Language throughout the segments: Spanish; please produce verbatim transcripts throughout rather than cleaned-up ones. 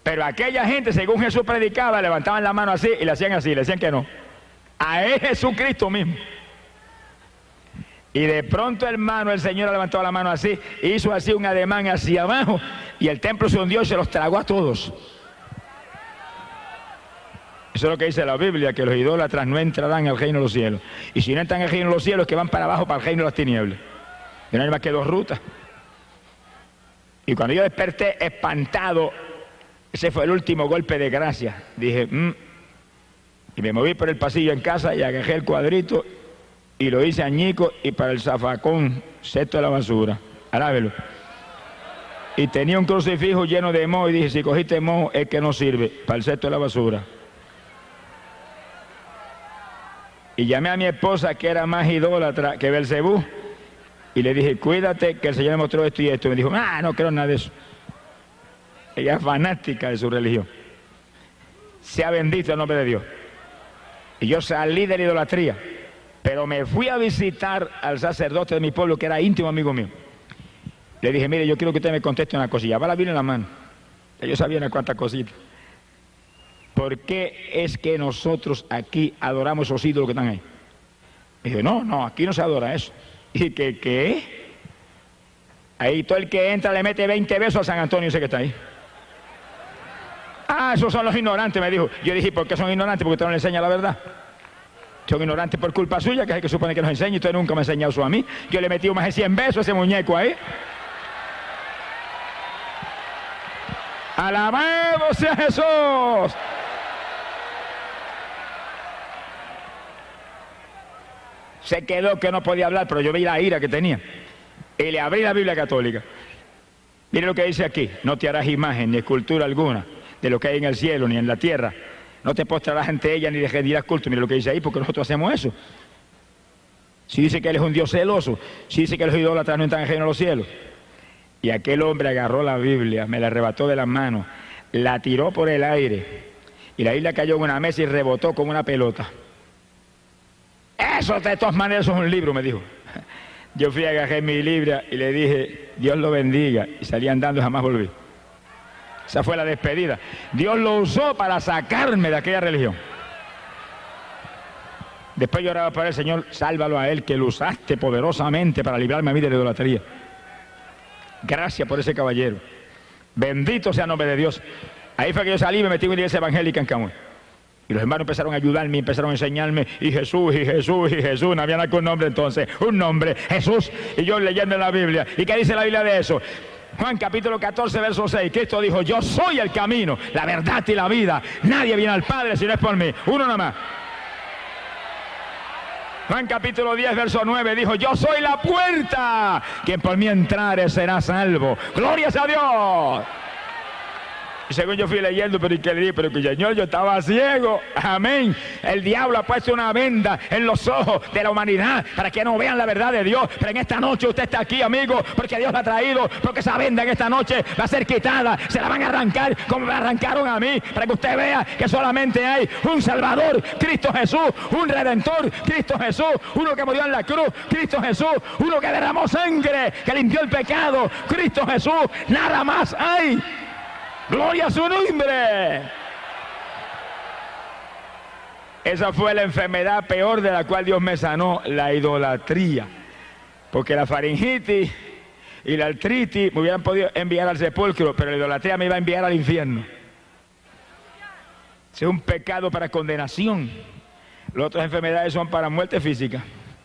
Pero aquella gente, según Jesús predicaba, levantaban la mano así y le hacían así, le decían que no. A él Jesucristo mismo. Y de pronto, hermano, el Señor levantó la mano así, hizo así un ademán hacia abajo, y el templo se hundió y se los tragó a todos. Eso es lo que dice la Biblia, que los idólatras no entrarán al reino de los cielos. Y si no entran al reino de los cielos, es que van para abajo, para el reino de las tinieblas. Y no hay más que dos rutas. Y cuando yo desperté espantado, ese fue el último golpe de gracia. Dije, mmm. Y me moví por el pasillo en casa y agarré el cuadrito y lo hice añico y para el zafacón, cesto de la basura. Arábelo. Y tenía un crucifijo lleno de moho y dije, si cogiste moho es que no sirve, para el cesto de la basura. Y llamé a mi esposa, que era más idólatra que Belcebú, y le dije, cuídate que el Señor me mostró esto y esto. Y me dijo, ah, no creo nada de eso. Ella es fanática de su religión. Sea bendito el nombre de Dios. Y yo salí de la idolatría, pero me fui a visitar al sacerdote de mi pueblo, que era íntimo amigo mío. Le dije, mire, yo quiero que usted me conteste una cosilla. Va la Biblia en la mano. Ellos sabían unas cuantas cositas. ¿Por qué es que nosotros aquí adoramos esos ídolos que están ahí? Y dije, no, no, aquí no se adora eso. Y que, ¿qué? Ahí todo el que entra le mete veinte besos a San Antonio, ese que está ahí. Ah, esos son los ignorantes, me dijo. Yo dije, ¿por qué son ignorantes? Porque usted no le enseña la verdad. Son ignorantes por culpa suya, que es el que supone que nos enseña, y usted nunca me ha enseñado eso a mí. Yo le metí más de cien besos a ese muñeco ahí. ¡Alabado sea Jesús! Se quedó que no podía hablar, pero yo vi la ira que tenía. Y le abrí la Biblia católica. Mire lo que dice aquí. No te harás imagen ni escultura alguna de lo que hay en el cielo ni en la tierra. No te postrarás ante ella ni le rendirás culto. Mire lo que dice ahí, porque nosotros hacemos eso. Si dice que él es un Dios celoso, si dice que los idólatras no están en el reino de los cielos. Y aquel hombre agarró la Biblia, me la arrebató de las manos, la tiró por el aire, y la Biblia cayó en una mesa y rebotó como una pelota. Eso de todas maneras es un libro, me dijo. Yo fui a agarrar mi Biblia y le dije, Dios lo bendiga, y salí andando y jamás volví. Esa fue la despedida. Dios lo usó para sacarme de aquella religión. Después yo oraba para el Señor, sálvalo a él, que lo usaste poderosamente para librarme a mí de la idolatría. Gracias por ese caballero. Bendito sea el nombre de Dios. Ahí fue que yo salí y me metí en una iglesia evangélica en Camuy. Y los hermanos empezaron a ayudarme, empezaron a enseñarme, y Jesús, y Jesús, y Jesús, no había nada con un nombre entonces, un nombre, Jesús, y yo leyendo en la Biblia. ¿Y qué dice la Biblia de eso? Juan capítulo catorce, verso seis, Cristo dijo, yo soy el camino, la verdad y la vida, nadie viene al Padre si no es por mí, uno nada más. Juan capítulo diez, verso nueve, dijo, yo soy la puerta, quien por mí entrare será salvo, glorias a Dios. Y según yo fui leyendo, pero ¿y qué le dije? Pero que Señor, yo estaba ciego, amén. El diablo ha puesto una venda en los ojos de la humanidad para que no vean la verdad de Dios. Pero en esta noche usted está aquí, amigo, porque Dios la ha traído, porque esa venda en esta noche va a ser quitada, se la van a arrancar como me arrancaron a mí, para que usted vea que solamente hay un Salvador, Cristo Jesús, un Redentor, Cristo Jesús, uno que murió en la cruz, Cristo Jesús, uno que derramó sangre, que limpió el pecado, Cristo Jesús, nada más hay. ¡Gloria a su nombre! Esa fue la enfermedad peor de la cual Dios me sanó, la idolatría. Porque la faringitis y la artritis me hubieran podido enviar al sepulcro, pero la idolatría me iba a enviar al infierno. Ese es un pecado para condenación. Las otras enfermedades son para muerte física.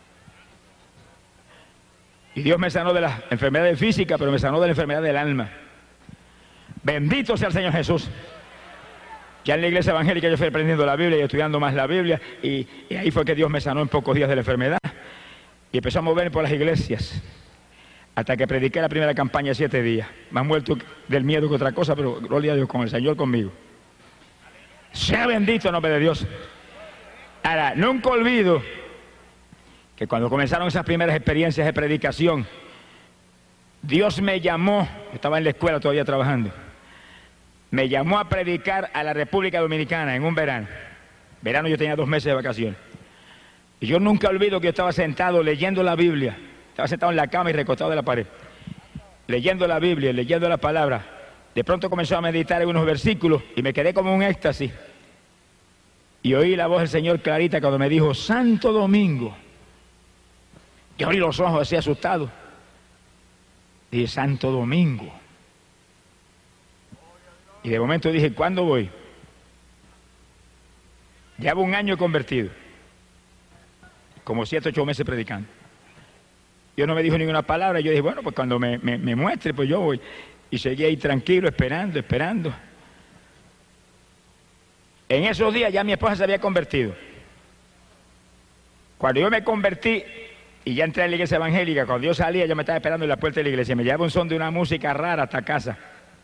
Y Dios me sanó de las enfermedades físicas, pero me sanó de la enfermedad del alma. Bendito sea el Señor Jesús. Ya en la iglesia evangélica yo fui aprendiendo la Biblia y estudiando más la Biblia, y, y ahí fue que Dios me sanó en pocos días de la enfermedad. Y empezó a moverme por las iglesias, hasta que prediqué la primera campaña de siete días. Más muerto del miedo que otra cosa, pero gloria a Dios, con el Señor conmigo. Sea bendito el nombre de Dios. Ahora, nunca olvido que cuando comenzaron esas primeras experiencias de predicación, Dios me llamó, estaba en la escuela todavía trabajando, me llamó a predicar a la República Dominicana en un verano. Verano yo tenía dos meses de vacaciones. Y yo nunca olvido que yo estaba sentado leyendo la Biblia. Estaba sentado en la cama y recostado de la pared. Leyendo la Biblia, leyendo la palabra. de pronto comenzó a meditar en unos versículos y me quedé como un éxtasis. Y oí la voz del Señor clarita cuando me dijo, Santo Domingo. Yo abrí los ojos así asustado. Dije, Santo Domingo. Y de momento dije, ¿cuándo voy? Llevo un año convertido. Como siete, ocho meses predicando. Yo no me dijo ninguna palabra. Yo dije, bueno, pues cuando me, me, me muestre, pues yo voy. Y seguí ahí tranquilo, esperando, esperando. En esos días ya mi esposa se había convertido. Cuando yo me convertí y ya entré a la iglesia evangélica, cuando yo salía, yo me estaba esperando en la puerta de la iglesia. Me llevaba un son de una música rara hasta casa.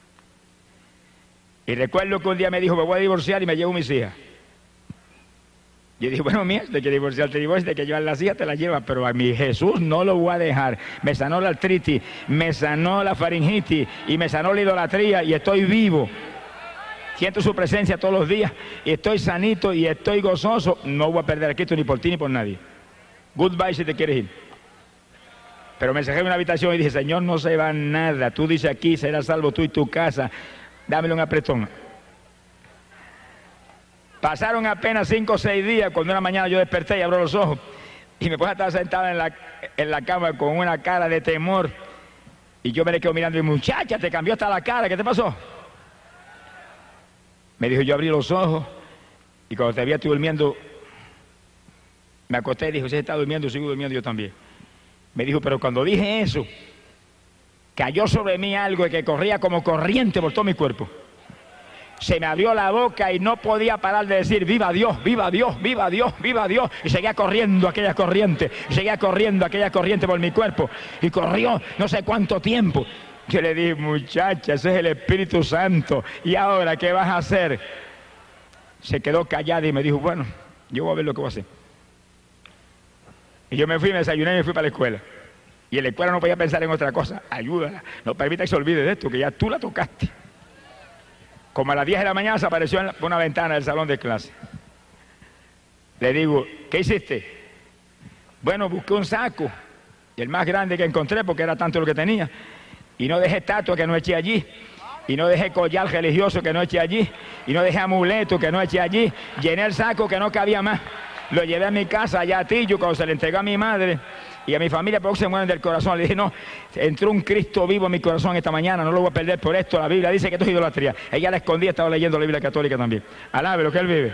Y recuerdo que un día me dijo, me voy a divorciar y me llevo mis hijas. Yo dije, bueno, mía, de que divorciar te divorcias, de que llevar las hijas te las llevas, pero a mi Jesús no lo voy a dejar. Me sanó la artritis, me sanó la faringitis y me sanó la idolatría y estoy vivo. Siento su presencia todos los días y estoy sanito y estoy gozoso. No voy a perder a Cristo ni por ti ni por nadie. Goodbye si te quieres ir. Pero me encerré en una habitación y dije, Señor, no se va nada. Tú dices aquí, serás salvo tú y tu casa. Dámelo un apretón. Pasaron apenas cinco o seis días cuando una mañana yo desperté y abro los ojos y mi esposa estaba sentada en la, en la cama con una cara de temor y yo me le quedo mirando y muchacha, te cambió hasta la cara, ¿qué te pasó? Me dijo, yo abrí los ojos y cuando te había estoy durmiendo, me acosté y dijo, si está durmiendo, sigo durmiendo yo también. Me dijo, pero cuando dije eso, cayó sobre mí algo que corría como corriente por todo mi cuerpo. Se me abrió la boca y no podía parar de decir, viva Dios, viva Dios, viva Dios, viva Dios. Y seguía corriendo aquella corriente, y seguía corriendo aquella corriente por mi cuerpo. Y corrió no sé cuánto tiempo. Yo le dije, muchacha, ese es el Espíritu Santo. ¿Y ahora qué vas a hacer? Se quedó callada y me dijo, bueno, yo voy a ver lo que voy a hacer. Y yo me fui, me desayuné y me fui para la escuela. Y en la escuela no podía pensar en otra cosa. Ayúdala, no permita que se olvide de esto, que ya tú la tocaste. Como a las diez de la mañana se apareció en una ventana del salón de clase. Le digo, ¿qué hiciste? Bueno, busqué un saco, el más grande que encontré porque era tanto lo que tenía. Y no dejé estatua que no eché allí. Y no dejé collar religioso que no eché allí. Y no dejé amuleto que no eché allí. Llené el saco que no cabía más. Lo llevé a mi casa, allá a Tillo, cuando se le entregó a mi madre y a mi familia, porque se mueren del corazón. Le dije, no, entró un Cristo vivo en mi corazón esta mañana, no lo voy a perder por esto. La Biblia dice que esto es idolatría. Ella la escondía, estaba leyendo la Biblia católica también. Alabe lo que él vive.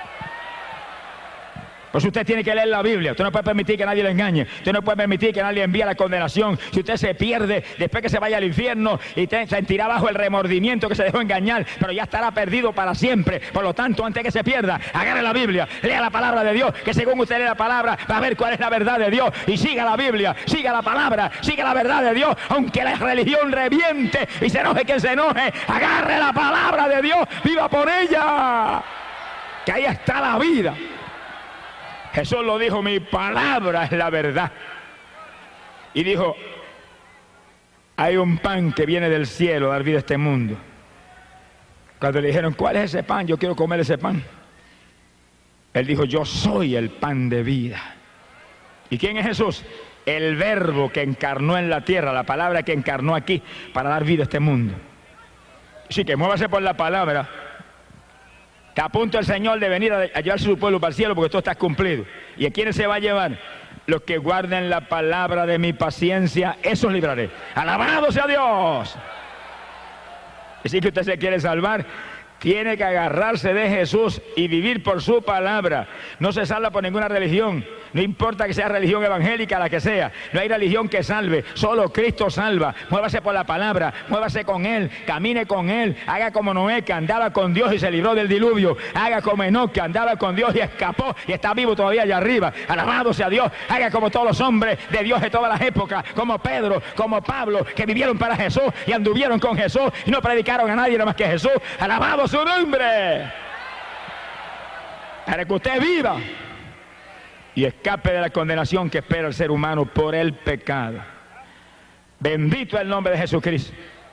Pues usted tiene que leer la Biblia. Usted no puede permitir que nadie le engañe. Usted no puede permitir que nadie envíe la condenación. Si usted se pierde, después que se vaya al infierno y te sentirá bajo el remordimiento que se dejó engañar, pero ya estará perdido para siempre. Por lo tanto, antes que se pierda, agarre la Biblia, lea la palabra de Dios, que según usted lee la palabra, va a ver cuál es la verdad de Dios. Y siga la Biblia, siga la palabra, siga la verdad de Dios, aunque la religión reviente y se enoje quien se enoje, agarre la palabra de Dios, viva por ella, que ahí está la vida. Jesús lo dijo, mi palabra es la verdad. Y dijo, hay un pan que viene del cielo a dar vida a este mundo. Cuando le dijeron, ¿cuál es ese pan? Yo quiero comer ese pan. Él dijo, yo soy el pan de vida. ¿Y quién es Jesús? El verbo que encarnó en la tierra, la palabra que encarnó aquí para dar vida a este mundo. Así que muévase por la palabra. Está a punto el Señor de venir a, a llevarse su pueblo para el cielo porque todo está cumplido. ¿Y a quiénes se va a llevar? Los que guarden la palabra de mi paciencia, esos libraré. ¡Alabado sea Dios! Así que usted se quiere salvar, tiene que agarrarse de Jesús y vivir por su palabra. No se salva por ninguna religión. No importa que sea religión evangélica, la que sea. No hay religión que salve. Solo Cristo salva. Muévase por la palabra. Muévase con Él. Camine con Él. Haga como Noé, que andaba con Dios y se libró del diluvio. Haga como Enoc, que andaba con Dios y escapó y está vivo todavía allá arriba. Alabado sea Dios. Haga como todos los hombres de Dios de todas las épocas. Como Pedro, como Pablo, que vivieron para Jesús y anduvieron con Jesús y no predicaron a nadie nada más que Jesús. Alabado su nombre. Para que usted viva y escape de la condenación que espera el ser humano por el pecado. Bendito es el nombre de Jesucristo.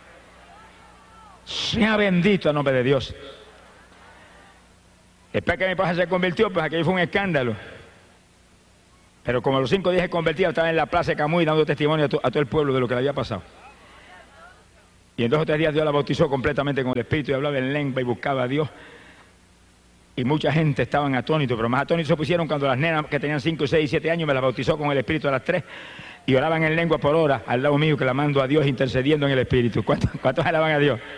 Sea bendito el nombre de Dios. Después que mi esposa se convirtió, pues aquello fue un escándalo. Pero como a los cinco días se convertía, estaba en la plaza de Camuy dando testimonio a, to a todo el pueblo de lo que le había pasado. Y en dos o tres días Dios la bautizó completamente con el Espíritu y hablaba en lengua y buscaba a Dios. Y mucha gente estaban atónitos, pero más atónitos se pusieron cuando las nenas que tenían cinco, seis, siete años me las bautizó con el Espíritu a las tres y oraban en lengua por hora al lado mío, clamando a Dios, intercediendo en el Espíritu. ¿Cuántos, cuántos alaban a Dios?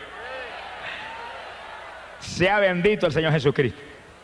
Sea bendito el Señor Jesucristo.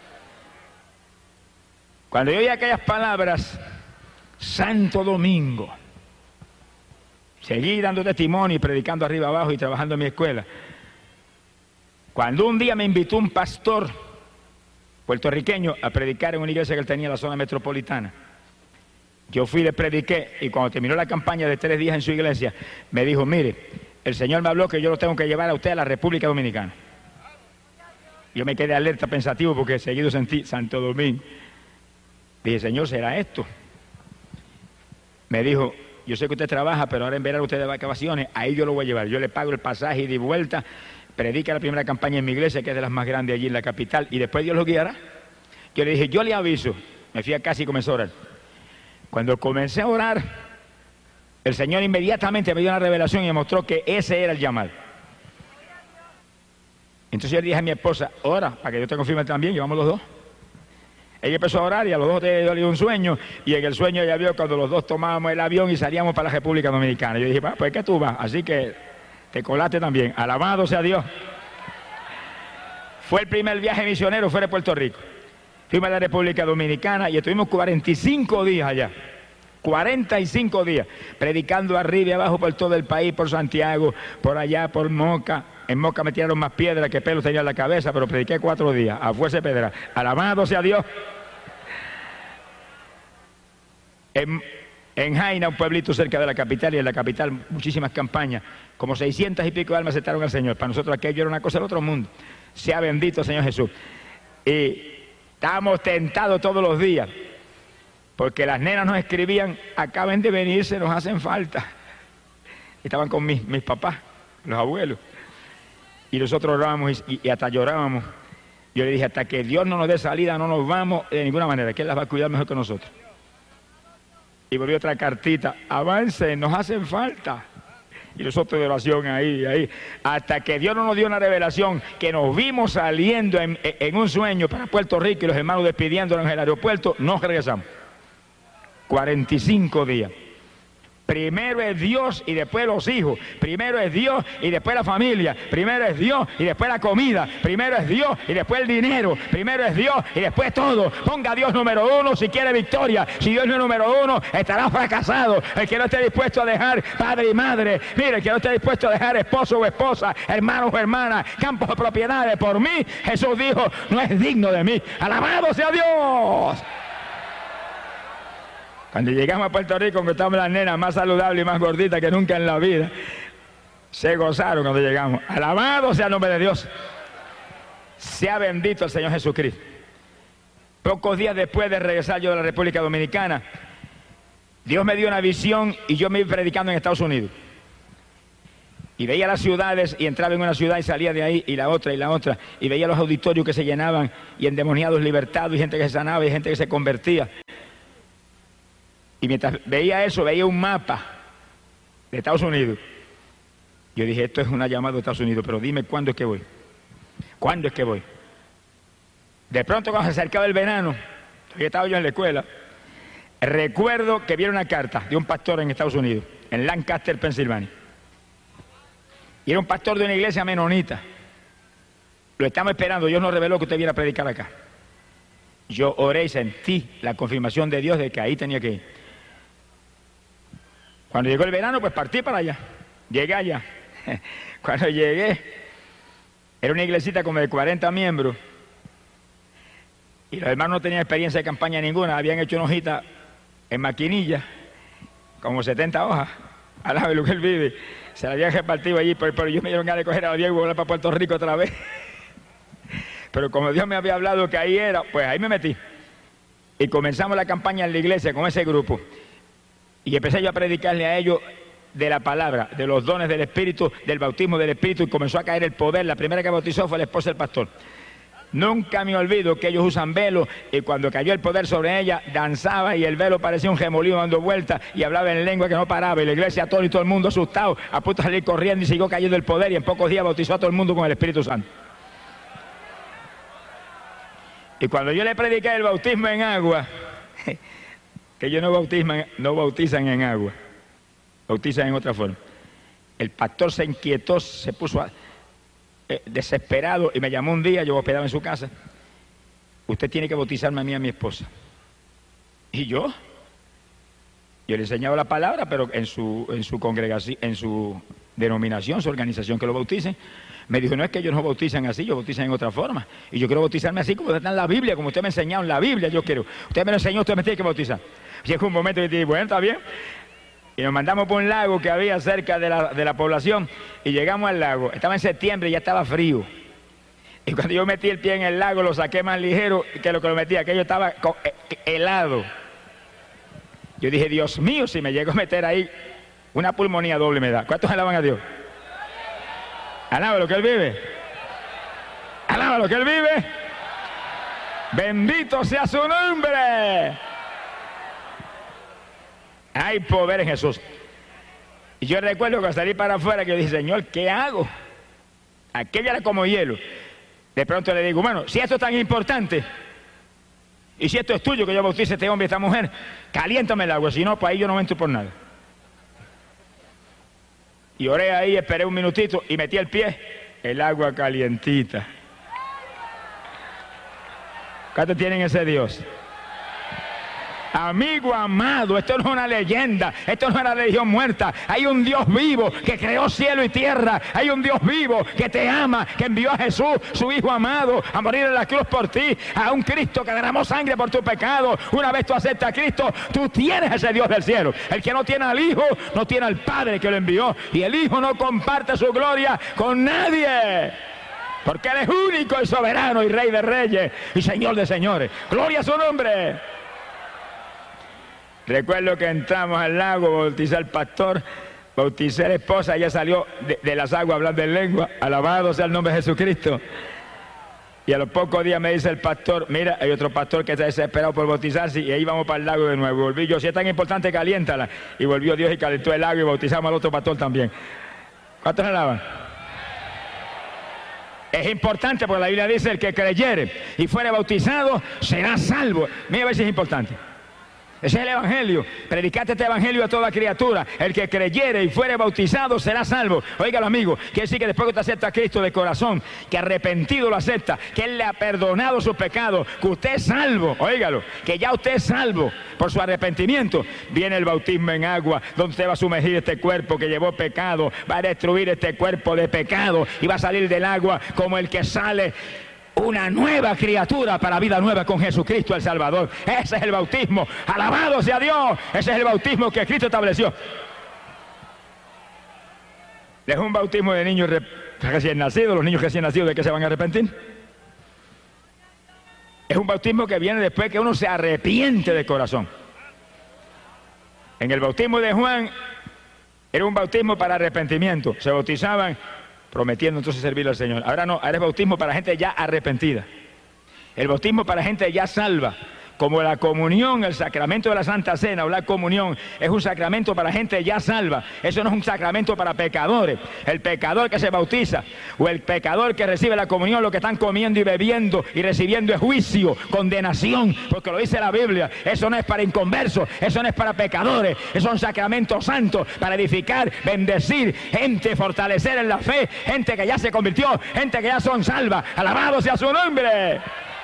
Cuando yo oí aquellas palabras, Santo Domingo, seguí dando testimonio y predicando arriba abajo y trabajando en mi escuela. Cuando un día me invitó un pastor puertorriqueño a predicar en una iglesia que él tenía en la zona metropolitana, yo fui y le prediqué, y cuando terminó la campaña de tres días en su iglesia, me dijo: mire, el Señor me habló que yo lo tengo que llevar a usted a la República Dominicana. Yo me quedé alerta, pensativo, porque seguido sentí Santo Domingo. Dije: Señor, ¿será esto? Me dijo: yo sé que usted trabaja, pero ahora en verano usted de vacaciones, ahí yo lo voy a llevar. Yo le pago el pasaje y de vuelta, predica la primera campaña en mi iglesia, que es de las más grandes allí en la capital, y después Dios lo guiará. Yo le dije: yo le aviso. Me fui a casa y comencé a orar. Cuando comencé a orar, el Señor inmediatamente me dio una revelación y me mostró que ese era el llamado. Entonces yo le dije a mi esposa: ora, para que yo te confirme también, llevamos los dos. Ella empezó a orar y a los dos te dio un sueño, y en el sueño ella vio cuando los dos tomábamos el avión y salíamos para la República Dominicana. Yo dije: pues que tú vas, así que te colaste también. Alabado sea Dios. Fue el primer viaje misionero fuera de Puerto Rico. Fuimos a la República Dominicana y estuvimos cuarenta y cinco días allá. cuarenta y cinco días, predicando arriba y abajo por todo el país, por Santiago, por allá, por Moca. En Moca me tiraron más piedras que pelos tenía en la cabeza, pero prediqué cuatro días, a fuerza de pedra. Alabado sea Dios. En, en Jaina, un pueblito cerca de la capital, y en la capital muchísimas campañas, como seiscientas y pico de almas aceptaron al Señor. Para nosotros aquello era una cosa del otro mundo. Sea bendito el Señor Jesús. Y estábamos tentados todos los días, porque las nenas nos escribían: acaben de venirse, nos hacen falta. Estaban con mis, mis papás, los abuelos, y nosotros orábamos y, y hasta llorábamos. Yo le dije: hasta que Dios no nos dé salida, no nos vamos de ninguna manera, que Él las va a cuidar mejor que nosotros. Y volvió otra cartita: avancen, nos hacen falta. Y nosotros de oración ahí, ahí, hasta que Dios no nos dio una revelación, que nos vimos saliendo en, en un sueño para Puerto Rico y los hermanos despidiéndonos en el aeropuerto, nos regresamos. cuarenta y cinco días. Primero es Dios y después los hijos. Primero es Dios y después la familia. Primero es Dios y después la comida. Primero es Dios y después el dinero. Primero es Dios y después todo. Ponga a Dios número uno si quiere victoria. Si Dios no es número uno, estará fracasado. El que no esté dispuesto a dejar padre y madre, mire, el que no esté dispuesto a dejar esposo o esposa, hermanos o hermanas, campos o propiedades por mí, Jesús dijo, no es digno de mí. Alabado sea Dios. Cuando llegamos a Puerto Rico, encontramos las nenas más saludables y más gorditas que nunca en la vida. Se gozaron cuando llegamos. Alabado sea el nombre de Dios. Sea bendito el Señor Jesucristo. Pocos días después de regresar yo de la República Dominicana, Dios me dio una visión y yo me iba predicando en Estados Unidos. Y veía las ciudades y entraba en una ciudad y salía de ahí, y la otra y la otra. Y veía los auditorios que se llenaban y endemoniados libertados y gente que se sanaba y gente que se convertía. Y mientras veía eso, veía un mapa de Estados Unidos. Yo dije, esto es una llamada de Estados Unidos, pero dime cuándo es que voy. ¿Cuándo es que voy? De pronto, cuando se acercaba el verano, todavía estaba yo en la escuela, recuerdo que vi una carta de un pastor en Estados Unidos, en Lancaster, Pensilvania. Y era un pastor de una iglesia menonita. Lo estamos esperando, Dios nos reveló que usted viera a predicar acá. Yo oré y sentí la confirmación de Dios de que ahí tenía que ir. Cuando llegó el verano, pues partí para allá. Llegué allá. Cuando llegué, era una iglesita como de cuarenta miembros. Y los hermanos no tenían experiencia de campaña ninguna. Habían hecho una hojita en maquinilla, como setenta hojas, al lado de lo que él vive. Se la habían repartido allí, pero, pero yo me dieron ganas de coger a Diego y volar para Puerto Rico otra vez. Pero como Dios me había hablado que ahí era, pues ahí me metí. Y comenzamos la campaña en la iglesia con ese grupo. Y empecé yo a predicarle a ellos de la palabra, de los dones del Espíritu, del bautismo del Espíritu, y comenzó a caer el poder. La primera que bautizó fue la esposa del pastor. Nunca me olvido que ellos usan velo y cuando cayó el poder sobre ella, danzaba y el velo parecía un remolino dando vueltas y hablaba en lengua que no paraba y la iglesia todo y todo el mundo asustado, a punto de salir corriendo y siguió cayendo el poder y en pocos días bautizó a todo el mundo con el Espíritu Santo. Y cuando yo le prediqué el bautismo en agua, que ellos no bautizan, no bautizan en agua, bautizan en otra forma, el pastor se inquietó, se puso a... Eh, desesperado y me llamó un día, yo hospedaba en su casa. Usted tiene que bautizarme a mí y a mi esposa. ¿Y yo? Yo le enseñaba la palabra, pero en su, en su congregación, en su denominación, su organización, que lo bauticen. Me dijo, no es que ellos no bautizan así, ellos bautizan en otra forma. Y yo quiero bautizarme así como está en la Biblia, como usted me ha enseñado en la Biblia, yo quiero. Usted me lo enseñó, usted me tiene que bautizar. Llegó un momento y dije, bueno, está bien. Y nos mandamos por un lago que había cerca de la, de la población y llegamos al lago. Estaba en septiembre y ya estaba frío. Y cuando yo metí el pie en el lago lo saqué más ligero que lo que lo metía, aquello estaba helado. Yo dije, Dios mío, si me llego a meter ahí, una pulmonía doble me da. ¿Cuántos alaban a Dios? Alaba lo que Él vive. Alaba lo que Él vive. Bendito sea su nombre. Hay poder en Jesús. Y yo recuerdo que al salir para afuera que yo dije, Señor, ¿qué hago? Aquello era como hielo. De pronto le digo, bueno, si esto es tan importante, y si esto es tuyo, que yo bautice a este hombre y a esta mujer, caliéntame el agua, si no, pues ahí yo no entro por nada. Y oré ahí, esperé un minutito y metí el pie, el agua calientita. ¿Cuántos tienen ese Dios? Amigo amado, esto no es una leyenda, esto no es una religión muerta. Hay un Dios vivo que creó cielo y tierra. Hay un Dios vivo que te ama, que envió a Jesús, su Hijo amado, a morir en la cruz por ti. A un Cristo que derramó sangre por tu pecado. Una vez tú aceptas a Cristo, tú tienes ese Dios del cielo. El que no tiene al Hijo, no tiene al Padre que lo envió. Y el Hijo no comparte su gloria con nadie. Porque Él es único y soberano y Rey de reyes y Señor de señores. Gloria a su nombre. Recuerdo que entramos al lago, bauticé al pastor, bauticé a la esposa, ella salió de, de las aguas hablando en lengua, alabado sea el nombre de Jesucristo. Y a los pocos días me dice el pastor, mira, hay otro pastor que está desesperado por bautizarse y ahí vamos para el lago de nuevo. Volví yo, si es tan importante, caliéntala. Y volvió Dios y calentó el agua y bautizamos al otro pastor también. ¿Cuántos alaban? Es importante porque la Biblia dice, el que creyere y fuere bautizado será salvo. Mira a ver si es importante. Ese es el evangelio. Predicate este evangelio a toda criatura. El que creyere y fuere bautizado será salvo. Óigalo, amigo. Quiere decir que después que usted acepta a Cristo de corazón, que arrepentido lo acepta, que Él le ha perdonado sus pecados, que usted es salvo. Óigalo. Que ya usted es salvo por su arrepentimiento. Viene el bautismo en agua, donde usted va a sumergir este cuerpo que llevó pecado, va a destruir este cuerpo de pecado y va a salir del agua como el que sale una nueva criatura para vida nueva con Jesucristo el Salvador. Ese es el bautismo. Alabado sea Dios. Ese es el bautismo que Cristo estableció. Es un bautismo de niños recién nacidos. Los niños recién nacidos, ¿de qué se van a arrepentir? Es un bautismo que viene después que uno se arrepiente de corazón. En el bautismo de Juan era un bautismo para arrepentimiento. Se bautizaban prometiendo entonces servirle al Señor. Ahora no, ahora es bautismo para gente ya arrepentida. El bautismo para gente ya salva. Como la comunión, el sacramento de la Santa Cena o la comunión es un sacramento para gente ya salva. Eso no es un sacramento para pecadores. El pecador que se bautiza o el pecador que recibe la comunión, lo que están comiendo y bebiendo y recibiendo es juicio, condenación, porque lo dice la Biblia. Eso no es para inconversos, eso no es para pecadores. Es un sacramento santo para edificar, bendecir gente, fortalecer en la fe, gente que ya se convirtió, gente que ya son salvas. Alabado sea su nombre.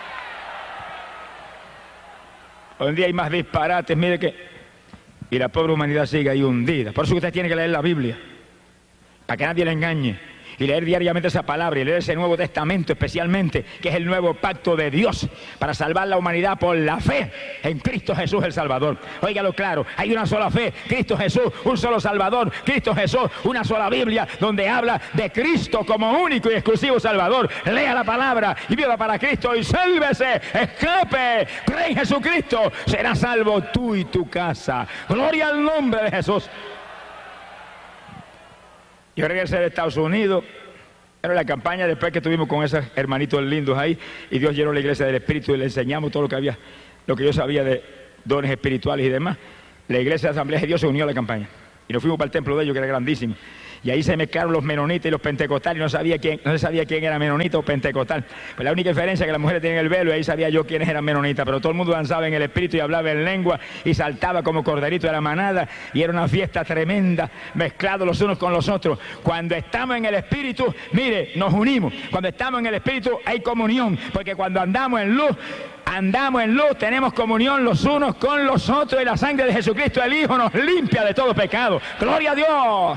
Hoy en día hay más disparates, mire que... Y la pobre humanidad sigue ahí hundida. Por eso usted tiene que leer la Biblia, para que nadie le engañe. Y leer diariamente esa palabra, y leer ese Nuevo Testamento especialmente, que es el nuevo pacto de Dios, para salvar la humanidad por la fe en Cristo Jesús el Salvador. Óigalo claro, hay una sola fe, Cristo Jesús, un solo Salvador, Cristo Jesús, una sola Biblia, donde habla de Cristo como único y exclusivo Salvador. Lea la palabra y viva para Cristo y sálvese, escape, cree en Jesucristo, será salvo tú y tu casa. Gloria al nombre de Jesús. Yo regresé de Estados Unidos Era la campaña después que estuvimos con esos hermanitos lindos ahí, y Dios llenó la iglesia del Espíritu y le enseñamos todo lo que había, lo que yo sabía de dones espirituales y demás. La iglesia de Asamblea de Dios se unió a la campaña y nos fuimos para el templo de ellos, que era grandísimo, y ahí se mezclaron los menonitas y los pentecostales, y no sabía quién, no se sabía quién era menonita o pentecostal. Pues la única diferencia es que las mujeres tenían el velo, y ahí sabía yo quiénes eran menonitas, pero todo el mundo danzaba en el Espíritu y hablaba en lengua y saltaba como corderito de la manada, y era una fiesta tremenda, mezclados los unos con los otros. Cuando estamos en el Espíritu, mire, nos unimos. Cuando estamos en el Espíritu hay comunión, porque cuando andamos en luz, andamos en luz, tenemos comunión los unos con los otros, y la sangre de Jesucristo el Hijo nos limpia de todo pecado. ¡Gloria a Dios!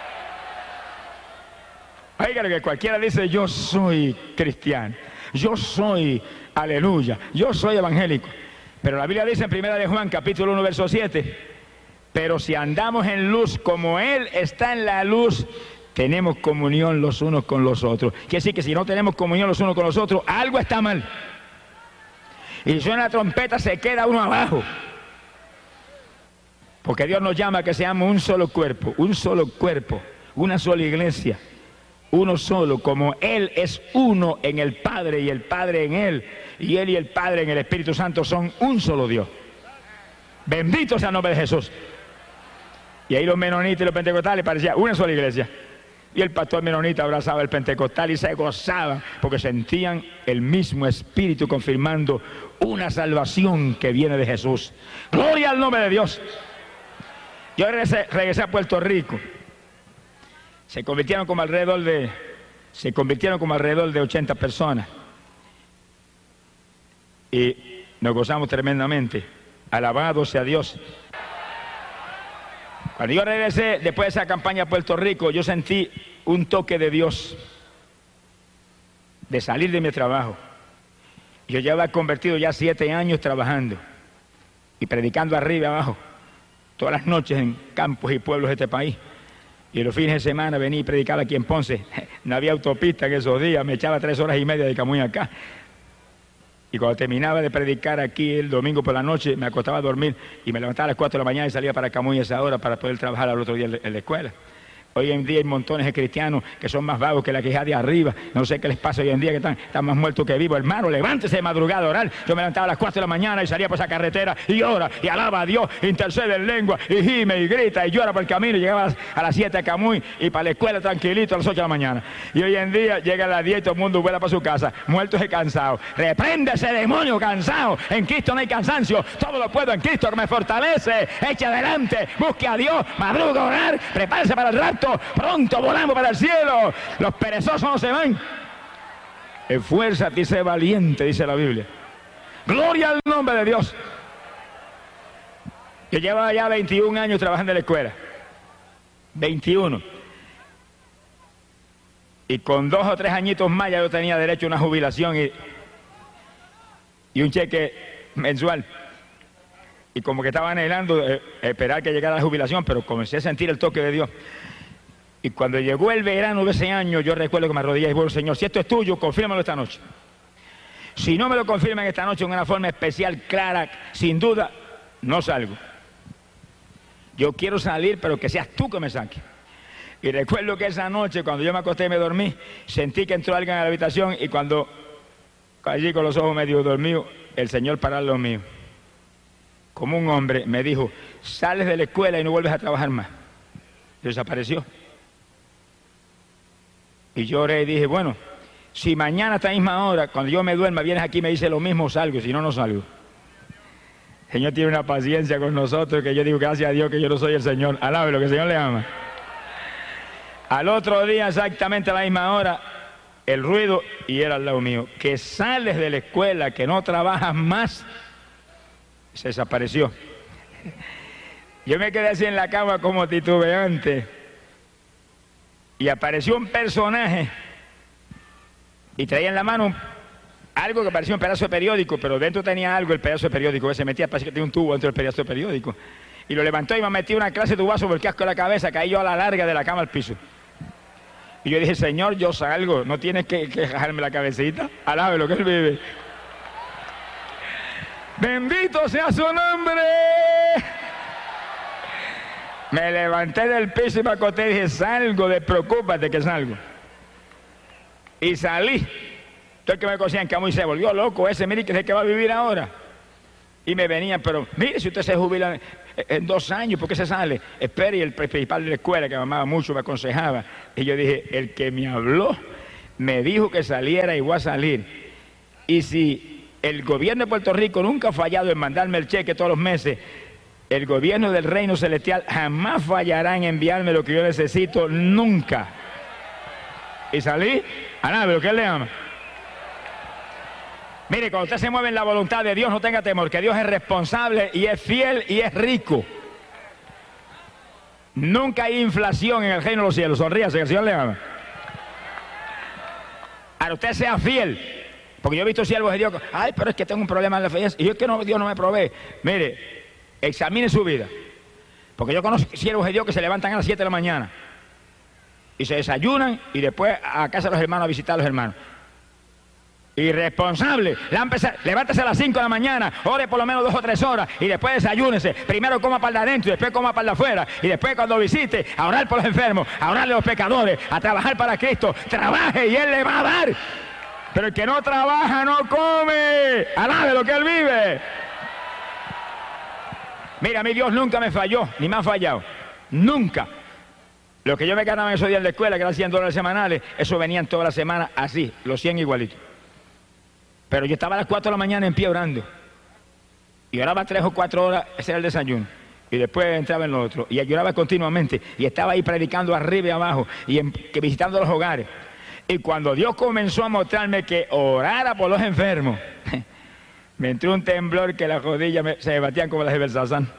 Oigan, que cualquiera dice, yo soy cristiano, yo soy, aleluya, yo soy evangélico. Pero la Biblia dice en primera de Juan, capítulo uno, verso siete, pero si andamos en luz como Él está en la luz, tenemos comunión los unos con los otros. Quiere decir que si no tenemos comunión los unos con los otros, algo está mal. Y si suena la trompeta, se queda uno abajo. Porque Dios nos llama a que seamos un solo cuerpo, un solo cuerpo, una sola iglesia. Uno solo, como Él es uno en el Padre y el Padre en Él, y Él y el Padre en el Espíritu Santo son un solo Dios. Bendito sea el nombre de Jesús. Y ahí los menonitas y los pentecostales parecían una sola iglesia. Y el pastor menonita abrazaba al pentecostal y se gozaba porque sentían el mismo Espíritu confirmando una salvación que viene de Jesús. Gloria al nombre de Dios. Yo regresé, regresé a Puerto Rico. Se convirtieron como alrededor de, se convirtieron como alrededor de ochenta personas. Y nos gozamos tremendamente. Alabado sea Dios. Cuando yo regresé, después de esa campaña a Puerto Rico, yo sentí un toque de Dios de salir de mi trabajo. Yo ya había convertido ya siete años trabajando y predicando arriba y abajo, todas las noches en campos y pueblos de este país. Y los fines de semana venía y predicaba aquí en Ponce. No había autopista en esos días, me echaba tres horas y media de Camuy acá. Y cuando terminaba de predicar aquí el domingo por la noche, me acostaba a dormir y me levantaba a las cuatro de la mañana y salía para Camuy a esa hora para poder trabajar al otro día en la escuela. Hoy en día hay montones de cristianos que son más vagos que la queja de arriba. No sé qué les pasa hoy en día, que están, están más muertos que vivos. Hermano, levántese de madrugada a orar. Yo me levantaba a las cuatro de la mañana y salía por esa carretera y ora y alaba a Dios, intercede en lengua y gime y grita y llora por el camino, y llegaba a las, a las siete a Camuy y para la escuela tranquilito a las ocho de la mañana. Y hoy en día llega a las diez y todo el mundo vuela para su casa, muertos y cansados. Reprende ese demonio cansado. En Cristo no hay cansancio. Todo lo puedo en Cristo que me fortalece. Eche adelante, busque a Dios, madruga a orar, prepárese para el rapto. Pronto volamos para el cielo. Los perezosos no se van. Esfuérzate y sé valiente, dice la Biblia. Gloria al nombre de Dios. Yo llevaba ya veintiún años trabajando en la escuela. veintiuno. Y con dos o tres añitos más ya yo tenía derecho a una jubilación y, y un cheque mensual. Y como que estaba anhelando eh, esperar que llegara la jubilación, pero comencé a sentir el toque de Dios. Y cuando llegó el verano de ese año, yo recuerdo que me arrodillé y dije, Señor, si esto es tuyo, confírmalo esta noche. Si no me lo confirman esta noche en una forma especial, clara, sin duda, no salgo. Yo quiero salir, pero que seas tú que me saques. Y recuerdo que esa noche, cuando yo me acosté y me dormí, sentí que entró alguien a la habitación, y cuando allí con los ojos medio dormidos, el Señor paró lo mío. Como un hombre me dijo, sales de la escuela y no vuelves a trabajar más. Desapareció. Y yo oré y dije, bueno, si mañana a esta misma hora, cuando yo me duerma, vienes aquí y me dices lo mismo, salgo, si no, no salgo. El Señor tiene una paciencia con nosotros que yo digo, gracias a Dios que yo no soy el Señor. Alabe lo que el Señor le ama. Al otro día, exactamente a la misma hora, el ruido, y era al lado mío, que sales de la escuela, que no trabajas más, se desapareció. Yo me quedé así en la cama como titubeante. Y apareció un personaje y traía en la mano algo que parecía un pedazo de periódico, pero dentro tenía algo, el pedazo de periódico, que se metía, parece que tenía un tubo dentro del pedazo de periódico. Y lo levantó y me metió una clase de tubazo por el casco de la cabeza, caí yo a la larga de la cama al piso. Y yo dije, Señor, yo salgo, no tienes que, que jalarme la cabecita, alabe lo que Él vive. Bendito sea su nombre. Me levanté del piso y me acosté y dije, salgo, despreocúpate que salgo. Y salí. Todo el que me conocía en Camus se volvió loco ese, mire que es el que va a vivir ahora. Y me venían, pero mire, si usted se jubila en, en dos años, ¿por qué se sale? Espere, y el principal de la escuela, que me amaba mucho, me aconsejaba. Y yo dije, el que me habló, me dijo que saliera y voy a salir. Y si el gobierno de Puerto Rico nunca ha fallado en mandarme el cheque todos los meses, el gobierno del reino celestial jamás fallará en enviarme lo que yo necesito, nunca. Y salí, a nada, pero ¿qué le ama? Mire, cuando usted se mueve en la voluntad de Dios, no tenga temor, que Dios es responsable y es fiel y es rico. Nunca hay inflación en el reino de los cielos. Sonríase, que el Señor le ama. Ahora usted sea fiel, porque yo he visto siervos de Dios, ay, pero es que tengo un problema en la fe, y yo es que no, Dios no me provee. Mire, examine su vida, porque yo conozco siervos de Dios que se levantan a las siete de la mañana y se desayunan y después a casa de los hermanos a visitar a los hermanos. Irresponsable, levántese a las cinco de la mañana, ore por lo menos dos o tres horas y después desayúnese. Primero coma para el de adentro y después coma para el de afuera. Y después cuando visite, a orar por los enfermos, a orarle a los pecadores, a trabajar para Cristo. Trabaje y Él le va a dar. Pero el que no trabaja no come. Alabe lo que Él vive. Mira, a mí Dios nunca me falló, ni me ha fallado. Nunca. Lo que yo me ganaba en esos días de la escuela, que eran cien dólares semanales, eso venían toda la semana así, los cien igualitos. Pero yo estaba a las cuatro de la mañana en pie orando. Y oraba tres o cuatro horas, ese era el desayuno. Y después entraba en lo otro. Y lloraba continuamente. Y estaba ahí predicando arriba y abajo. Y en, que visitando los hogares. Y cuando Dios comenzó a mostrarme que orara por los enfermos, me entró un temblor que las rodillas me, se me batían como las de Belsasán.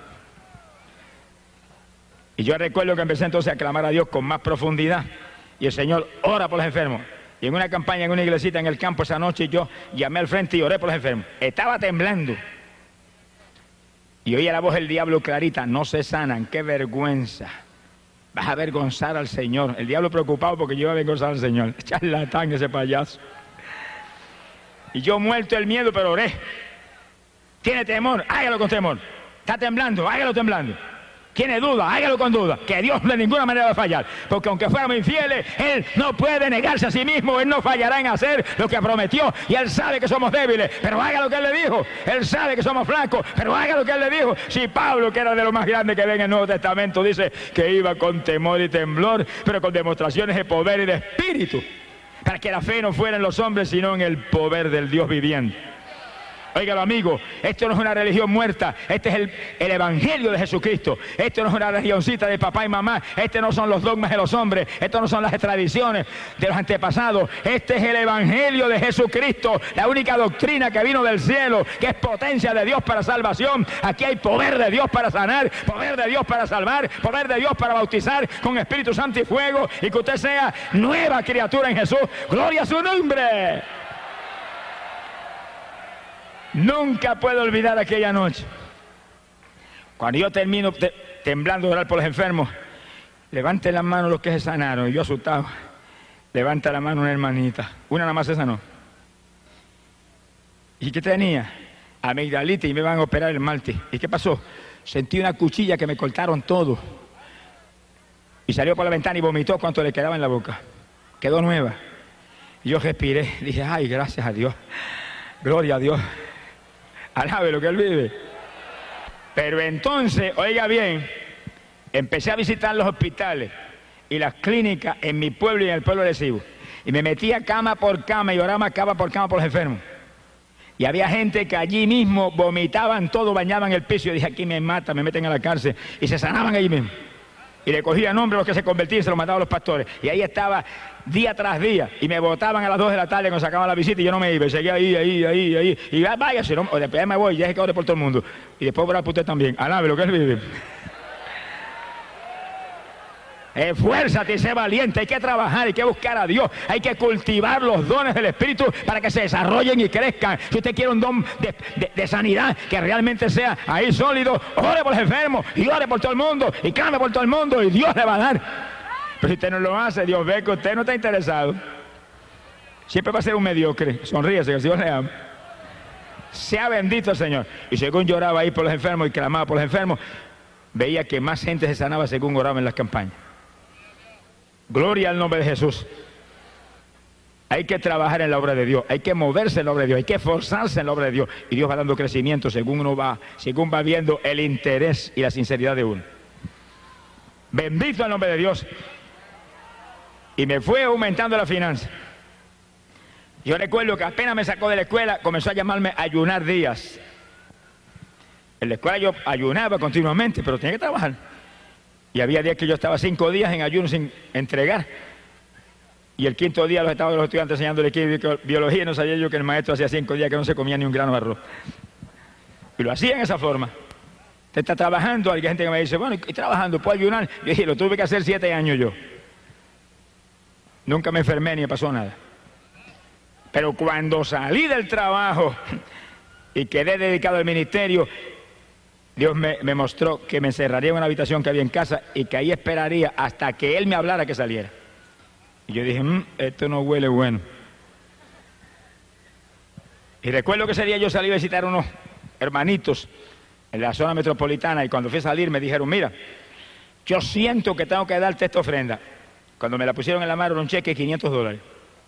Y yo recuerdo que empecé entonces a clamar a Dios con más profundidad. Y el Señor ora por los enfermos. Y en una campaña, en una iglesita en el campo esa noche, yo llamé al frente y oré por los enfermos. Estaba temblando. Y oía la voz del diablo clarita, no se sanan, qué vergüenza. Vas a avergonzar al Señor. El diablo preocupado porque yo iba a avergonzar al Señor. Charlatán ese payaso. Y yo muerto el miedo, pero oré. Tiene temor, hágalo con temor. Está temblando, hágalo temblando. Tiene duda, hágalo con duda, que Dios de ninguna manera va a fallar, porque aunque fuéramos infieles, Él no puede negarse a sí mismo, Él no fallará en hacer lo que prometió, y Él sabe que somos débiles, pero haga lo que Él le dijo. Él sabe que somos flacos, pero haga lo que Él le dijo. Si Pablo, que era de lo más grande que ve en el Nuevo Testamento, dice que iba con temor y temblor, pero con demostraciones de poder y de espíritu, para que la fe no fuera en los hombres, sino en el poder del Dios viviente. Óigalo, amigo, esto no es una religión muerta, este es el, el evangelio de Jesucristo. Esto no es una religioncita de papá y mamá, este no son los dogmas de los hombres, esto no son las tradiciones de los antepasados, este es el evangelio de Jesucristo, la única doctrina que vino del cielo, que es potencia de Dios para salvación. Aquí hay poder de Dios para sanar, poder de Dios para salvar, poder de Dios para bautizar con Espíritu Santo y fuego, y que usted sea nueva criatura en Jesús. ¡Gloria a su nombre! Nunca puedo olvidar aquella noche. Cuando yo termino te, temblando de orar por los enfermos, levante las manos los que se sanaron. Y yo asustado, levanta la mano una hermanita. Una nada más se sanó. ¿Y qué tenía? Amigdalitis y me van a operar el martes. ¿Y qué pasó? Sentí una cuchilla que me cortaron todo. Y salió por la ventana y vomitó cuanto le quedaba en la boca. Quedó nueva. Y yo respiré. Dije, ay, gracias a Dios. Gloria a Dios. Alabe lo que Él vive. Pero entonces, oiga bien, empecé a visitar los hospitales y las clínicas en mi pueblo y en el pueblo de Cibo. Y me metía cama por cama y oraba cama por cama por los enfermos. Y había gente que allí mismo vomitaban todo, bañaban el piso. Yo dije, aquí me matan, me meten a la cárcel. Y se sanaban allí mismo. Y le cogía nombre a los que se convertían y se los mandaban a los pastores. Y ahí estaba día tras día. Y me botaban a las dos de la tarde cuando sacaban la visita y yo no me iba. Y seguía ahí, ahí, ahí, ahí. Y vaya, si no, después me voy, ya es que ore por todo el mundo. Y después orar por usted también. Alabe lo que Él vive. Esfuérzate y sé valiente. Hay que trabajar, hay que buscar a Dios. Hay que cultivar los dones del Espíritu para que se desarrollen y crezcan. Si usted quiere un don de, de, de sanidad que realmente sea ahí sólido, ore por los enfermos y ore por todo el mundo y clame por todo el mundo y Dios le va a dar. Pero si usted no lo hace, Dios ve que usted no está interesado. Siempre va a ser un mediocre. Sonríese, que el Señor le ama. Sea bendito el Señor. Y según lloraba ahí por los enfermos y clamaba por los enfermos, veía que más gente se sanaba según oraba en las campañas. Gloria al nombre de Jesús. Hay que trabajar en la obra de Dios, hay que moverse en la obra de Dios, hay que esforzarse en la obra de Dios. Y Dios va dando crecimiento según uno va, según va viendo el interés y la sinceridad de uno. Bendito el nombre de Dios. Y me fue aumentando la finanza. Yo recuerdo que apenas me sacó de la escuela, comenzó a llamarme Ayunar Díaz. En la escuela yo ayunaba continuamente, pero tenía que trabajar. Y había días que yo estaba cinco días en ayuno sin entregar. Y el quinto día los estaba los estudiantes enseñándole biología y no sabía yo que el maestro hacía cinco días que no se comía ni un grano de arroz. Y lo hacía en esa forma. Usted está trabajando, hay gente que me dice, bueno, ¿y trabajando? ¿Puedo ayunar? Yo dije, lo tuve que hacer siete años yo. Nunca me enfermé ni me pasó nada. Pero cuando salí del trabajo y quedé dedicado al ministerio, Dios me, me mostró que me encerraría en una habitación que había en casa y que ahí esperaría hasta que Él me hablara que saliera. Y yo dije, mmm, esto no huele bueno. Y recuerdo que ese día yo salí a visitar a unos hermanitos en la zona metropolitana y cuando fui a salir me dijeron, mira, yo siento que tengo que darte esta ofrenda. Cuando me la pusieron en la mano era un cheque de quinientos dólares.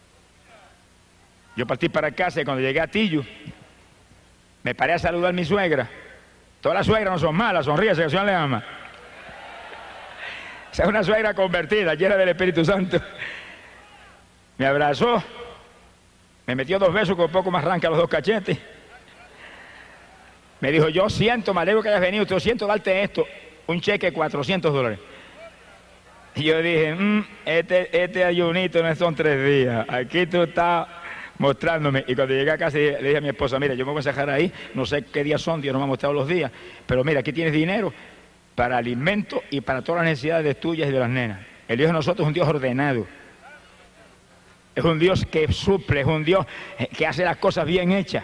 Yo partí para casa y cuando llegué a Tillo, me paré a saludar a mi suegra. Todas las suegras no son malas, sonríe, que el Señor le ama. Esa es una suegra convertida, llena del Espíritu Santo. Me abrazó, me metió dos besos con un poco más arranca los dos cachetes. Me dijo, yo siento, me alegro que hayas venido, yo siento darte esto, un cheque de cuatrocientos dólares. Y yo dije, mmm, este, este ayunito no son tres días, aquí tú estás mostrándome. Y cuando llegué a casa le dije a mi esposa, mira, yo me voy a dejar ahí, no sé qué días son, Dios no me ha mostrado los días, pero mira, aquí tienes dinero para alimento y para todas las necesidades tuyas y de las nenas. El Dios de nosotros es un Dios ordenado. Es un Dios que suple, es un Dios que hace las cosas bien hechas.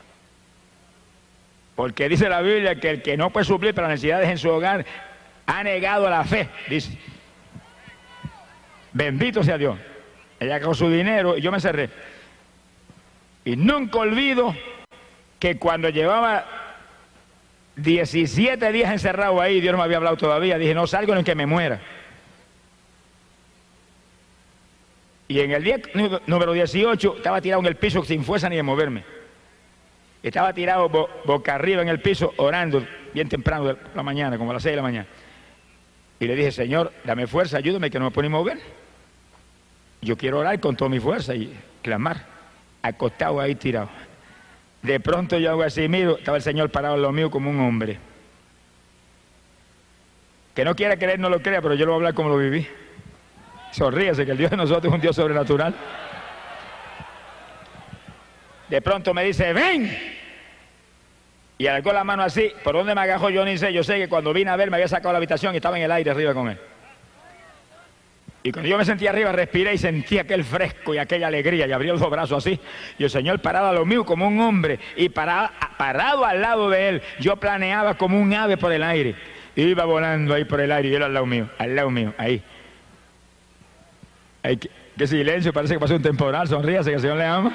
Porque dice la Biblia que el que no puede suplir para las necesidades en su hogar ha negado la fe, dice. Bendito sea Dios. Ella con su dinero y yo me cerré. Y nunca olvido que cuando llevaba diecisiete días encerrado ahí, Dios no me había hablado todavía, dije, no salgo en que me muera. Y en el día número dieciocho estaba tirado en el piso sin fuerza ni de moverme. Estaba tirado bo boca arriba en el piso orando bien temprano de la mañana, como a las seis de la mañana. Y le dije, Señor, dame fuerza, ayúdame que no me puedo ni mover. Yo quiero orar con toda mi fuerza y clamar, acostado ahí tirado. De pronto yo hago así, miro, estaba el Señor parado en lo mío como un hombre. Que no quiera creer, no lo crea, pero yo lo voy a hablar como lo viví. Sonríase, que el Dios de nosotros es un Dios sobrenatural. De pronto me dice, ven. Y alargó la mano así. ¿Por dónde me agajó? Yo ni sé. Yo sé que cuando vine a ver me había sacado la habitación y estaba en el aire arriba con él. Y cuando yo me sentí arriba, respiré y sentí aquel fresco y aquella alegría. Y abrí los brazos así. Y el Señor parado a lo mío como un hombre. Y parado, parado al lado de él, yo planeaba como un ave por el aire. Iba volando ahí por el aire y él al lado mío, al lado mío, ahí. Ay, qué, qué silencio, parece que pasó un temporal, sonríase que el Señor le ama.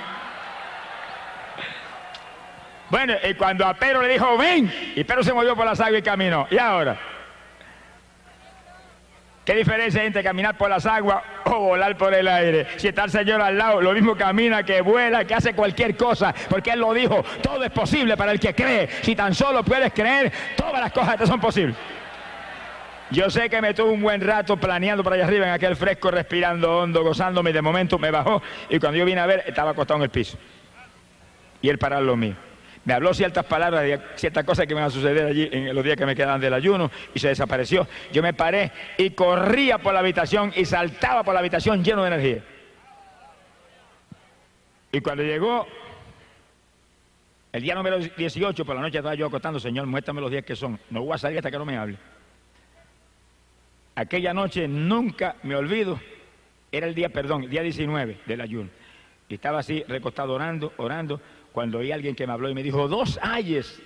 Bueno, y cuando a Pedro le dijo, ven, y Pedro se movió por las aguas y caminó. ¿Y ahora? ¿Qué diferencia hay entre caminar por las aguas o volar por el aire? Si está el Señor al lado, lo mismo camina, que vuela, que hace cualquier cosa, porque Él lo dijo, todo es posible para el que cree. Si tan solo puedes creer, todas las cosas te son posibles. Yo sé que me tuve un buen rato planeando por allá arriba en aquel fresco, respirando hondo, gozándome, y de momento me bajó y cuando yo vine a ver estaba acostado en el piso. Y él parado lo mío. Me habló ciertas palabras de ciertas cosas que me van a suceder allí en los días que me quedaban del ayuno y se desapareció. Yo me paré y corría por la habitación y saltaba por la habitación lleno de energía. Y cuando llegó el día número dieciocho, por la noche estaba yo acostando, Señor, muéstrame los días que son. No voy a salir hasta que no me hable. Aquella noche nunca me olvido, era el día, perdón, el día diecinueve del ayuno. Y estaba así recostado orando, orando, cuando oí a alguien que me habló y me dijo, dos ayes.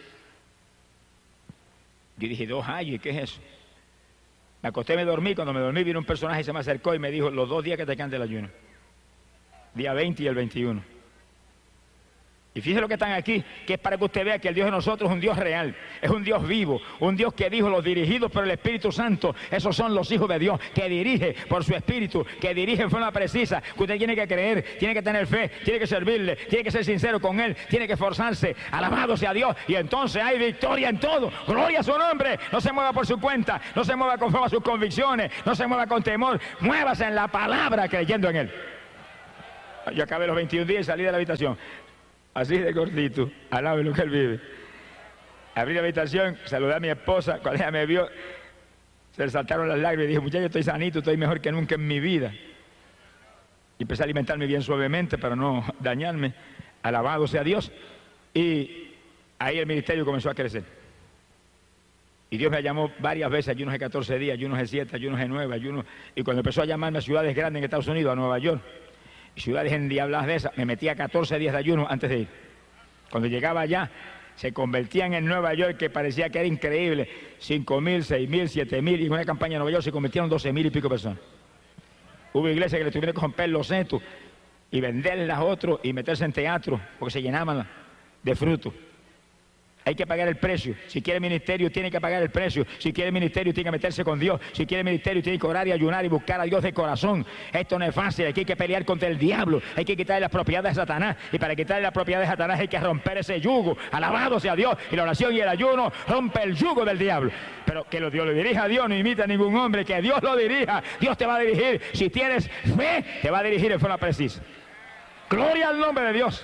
Yo dije, dos ayes, ¿qué es eso? Me acosté y me dormí, cuando me dormí vino un personaje y se me acercó y me dijo, los dos días que te quedan del ayuno. Día veinte y el veintiuno. Y fíjese lo que están aquí, que es para que usted vea que el Dios de nosotros es un Dios real, es un Dios vivo, un Dios que dijo, los dirigidos por el Espíritu Santo, esos son los hijos de Dios, que dirige por su Espíritu, que dirige en forma precisa, que usted tiene que creer, tiene que tener fe, tiene que servirle, tiene que ser sincero con Él, tiene que esforzarse, alabado sea Dios, y entonces hay victoria en todo, gloria a su nombre, no se mueva por su cuenta, no se mueva conforme a sus convicciones, no se mueva con temor, muévase en la palabra creyendo en Él. Yo acabé los veintiún días y salí de la habitación. Así de cortito, alabe lo que Él vive. Abrí la habitación, saludé a mi esposa, cuando ella me vio, se le saltaron las lágrimas y dije, muchacho, estoy sanito, estoy mejor que nunca en mi vida. Y empecé a alimentarme bien suavemente para no dañarme, alabado sea Dios. Y ahí el ministerio comenzó a crecer. Y Dios me llamó varias veces, ayunos de catorce días, ayunos de siete, ayunos de nueve, ayunos... Y cuando empezó a llamarme a ciudades grandes en Estados Unidos, a Nueva York, ciudades endiabladas de esas, me metía catorce días de ayuno antes de ir. Cuando llegaba allá, se convertían en Nueva York, que parecía que era increíble, cinco mil, seis mil, siete mil, y en una campaña en Nueva York se convirtieron doce mil y pico personas. Hubo iglesias que le tuvieron que romper los setos y venderlas a otros y meterse en teatro, porque se llenaban de frutos. Hay que pagar el precio. Si quiere ministerio, tiene que pagar el precio. Si quiere ministerio, tiene que meterse con Dios. Si quiere ministerio, tiene que orar y ayunar y buscar a Dios de corazón. Esto no es fácil. Aquí hay que pelear contra el diablo. Hay que quitarle las propiedades de Satanás. Y para quitarle las propiedades de Satanás hay que romper ese yugo. Alabado sea Dios. Y la oración y el ayuno rompe el yugo del diablo. Pero que Dios lo dirija a Dios, no imita a ningún hombre. Que Dios lo dirija. Dios te va a dirigir. Si tienes fe, te va a dirigir en forma precisa. Gloria al nombre de Dios.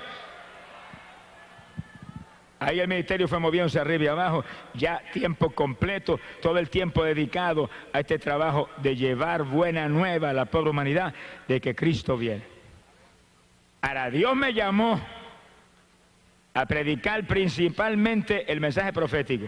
Ahí el ministerio fue moviéndose arriba y abajo, ya tiempo completo, todo el tiempo dedicado a este trabajo de llevar buena nueva a la pobre humanidad de que Cristo viene. Ahora, Dios me llamó a predicar principalmente el mensaje profético.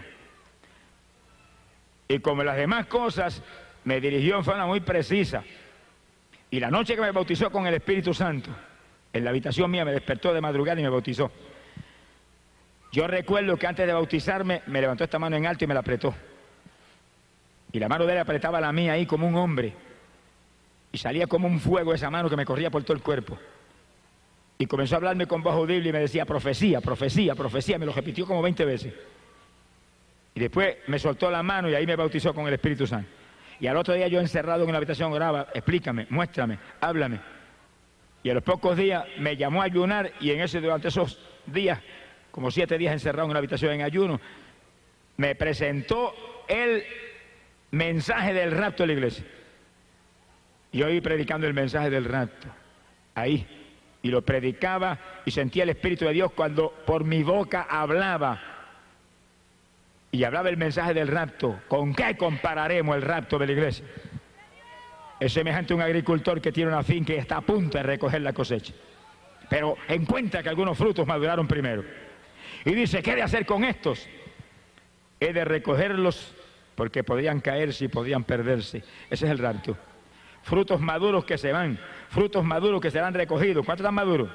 Y como las demás cosas, me dirigió en forma muy precisa. Y la noche que me bautizó con el Espíritu Santo, en la habitación mía me despertó de madrugada y me bautizó. Yo recuerdo que antes de bautizarme me levantó esta mano en alto y me la apretó. Y la mano de él apretaba la mía ahí como un hombre. Y salía como un fuego esa mano que me corría por todo el cuerpo. Y comenzó a hablarme con voz audible y me decía profecía, profecía, profecía. Me lo repitió como veinte veces. Y después me soltó la mano y ahí me bautizó con el Espíritu Santo. Y al otro día yo encerrado en una habitación oraba, explícame, muéstrame, háblame. Y a los pocos días me llamó a ayunar y en ese, durante esos días, como siete días encerrado en una habitación en ayuno, me presentó el mensaje del rapto de la iglesia. Y yo iba predicando el mensaje del rapto, ahí, y lo predicaba y sentía el Espíritu de Dios cuando por mi boca hablaba, y hablaba el mensaje del rapto. ¿Con qué compararemos el rapto de la iglesia? Es semejante a un agricultor que tiene una finca y está a punto de recoger la cosecha, pero encuentra que algunos frutos maduraron primero. Y dice, ¿qué he de hacer con estos? He de recogerlos porque podrían caerse y podrían perderse. Ese es el rapto. Frutos maduros que se van, frutos maduros que serán recogidos. ¿Cuántos están maduros?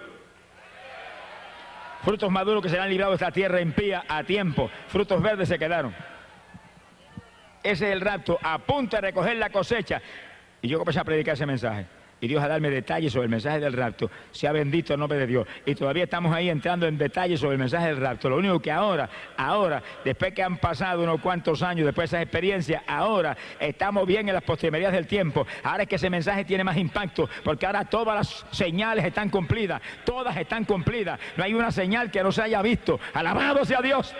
Frutos maduros que serán librados de esta tierra impía a tiempo. Frutos verdes se quedaron. Ese es el rapto, a punto de recoger la cosecha. Y yo comencé a predicar ese mensaje. Y Dios a darme detalles sobre el mensaje del rapto. Sea bendito el nombre de Dios. Y todavía estamos ahí entrando en detalles sobre el mensaje del rapto. Lo único que ahora, ahora, después que han pasado unos cuantos años, después de esas experiencias, ahora estamos bien en las postrimerías del tiempo. Ahora es que ese mensaje tiene más impacto, porque ahora todas las señales están cumplidas. Todas están cumplidas. No hay una señal que no se haya visto. Alabado sea Dios.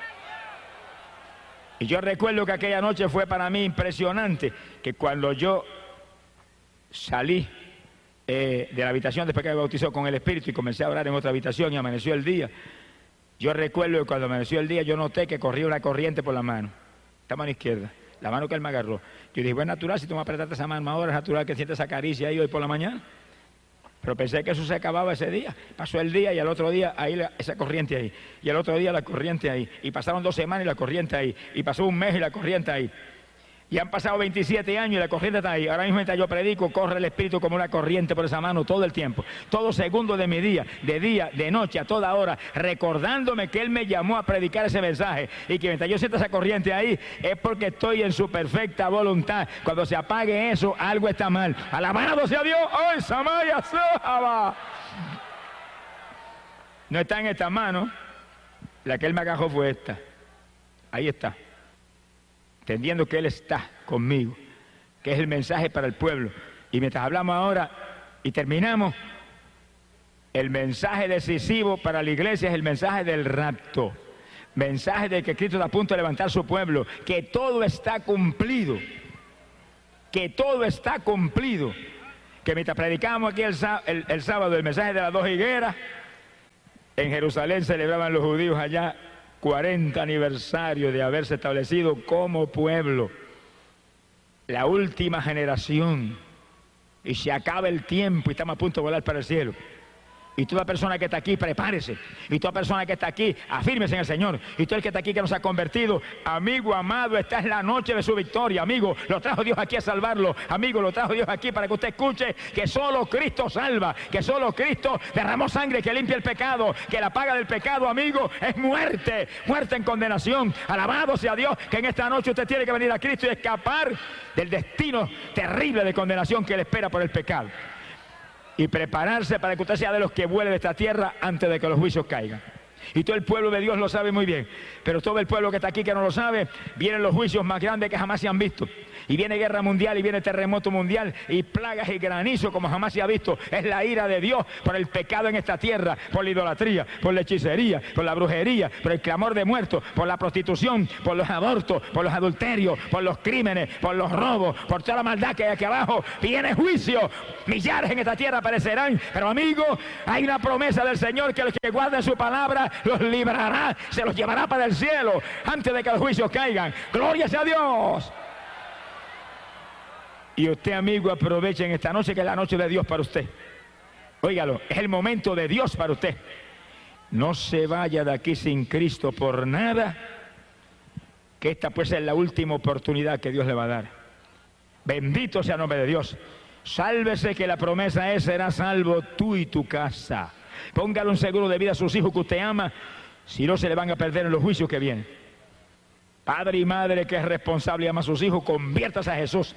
Y yo recuerdo que aquella noche fue para mí impresionante, que cuando yo salí eh, de la habitación después que me bautizó con el Espíritu y comencé a orar en otra habitación y amaneció el día. Yo recuerdo que cuando amaneció el día yo noté que corría una corriente por la mano, esta mano izquierda, la mano que él me agarró. Yo dije, bueno, es natural, si tú me apretaste esa mano ahora, es natural que sientes esa caricia ahí hoy por la mañana. Pero pensé que eso se acababa ese día. Pasó el día y al otro día ahí la, esa corriente ahí. Y al otro día la corriente ahí. Y pasaron dos semanas y la corriente ahí. Y pasó un mes y la corriente ahí. Y han pasado veintisiete años y la corriente está ahí. Ahora mismo mientras yo predico, corre el Espíritu como una corriente por esa mano todo el tiempo. Todo segundo de mi día, de día, de noche, a toda hora, recordándome que Él me llamó a predicar ese mensaje. Y que mientras yo sienta esa corriente ahí, es porque estoy en su perfecta voluntad. Cuando se apague eso, algo está mal. Alabado sea Dios. ¡Ay, Samaya Sahaba! no está en esta mano, la que Él me agarró fue esta. Ahí está. Entendiendo que Él está conmigo, que es el mensaje para el pueblo. Y mientras hablamos ahora y terminamos, el mensaje decisivo para la iglesia es el mensaje del rapto. Mensaje de que Cristo está a punto de levantar su pueblo, que todo está cumplido, que todo está cumplido. Que mientras predicábamos aquí el, el, el sábado el mensaje de las dos higueras, en Jerusalén celebraban los judíos allá cuarenta aniversario de haberse establecido como pueblo, la última generación, y se acaba el tiempo y estamos a punto de volar para el cielo. Y toda persona que está aquí, prepárese. Y toda persona que está aquí, afírmese en el Señor. Y todo el que está aquí que nos ha convertido, amigo amado, esta es la noche de su victoria. Amigo, lo trajo Dios aquí a salvarlo. Amigo, lo trajo Dios aquí para que usted escuche que solo Cristo salva, que solo Cristo derramó sangre que limpia el pecado, que la paga del pecado, amigo, es muerte, muerte en condenación. Alabado sea Dios, que en esta noche usted tiene que venir a Cristo y escapar del destino terrible de condenación que le espera por el pecado. Y prepararse para que usted sea de los que vuele de esta tierra antes de que los juicios caigan. Y todo el pueblo de Dios lo sabe muy bien, pero todo el pueblo que está aquí que no lo sabe, vienen los juicios más grandes que jamás se han visto. Y viene guerra mundial, y viene terremoto mundial, y plagas y granizo como jamás se ha visto. Es la ira de Dios por el pecado en esta tierra, por la idolatría, por la hechicería, por la brujería, por el clamor de muertos, por la prostitución, por los abortos, por los adulterios, por los crímenes, por los robos, por toda la maldad que hay aquí abajo. Viene juicio, millares en esta tierra perecerán, pero amigo, hay una promesa del Señor que los que guarden su palabra los librará, se los llevará para el cielo antes de que los juicios caigan. ¡Gloria sea a Dios! Y usted, amigo, aprovechen esta noche, que es la noche de Dios para usted. Óigalo, es el momento de Dios para usted. No se vaya de aquí sin Cristo por nada, que esta pues es la última oportunidad que Dios le va a dar. Bendito sea el nombre de Dios. Sálvese, que la promesa es: serás salvo tú y tu casa. Póngale un seguro de vida a sus hijos que usted ama, si no se le van a perder en los juicios que vienen. Padre y madre que es responsable y ama a sus hijos, conviértase a Jesús,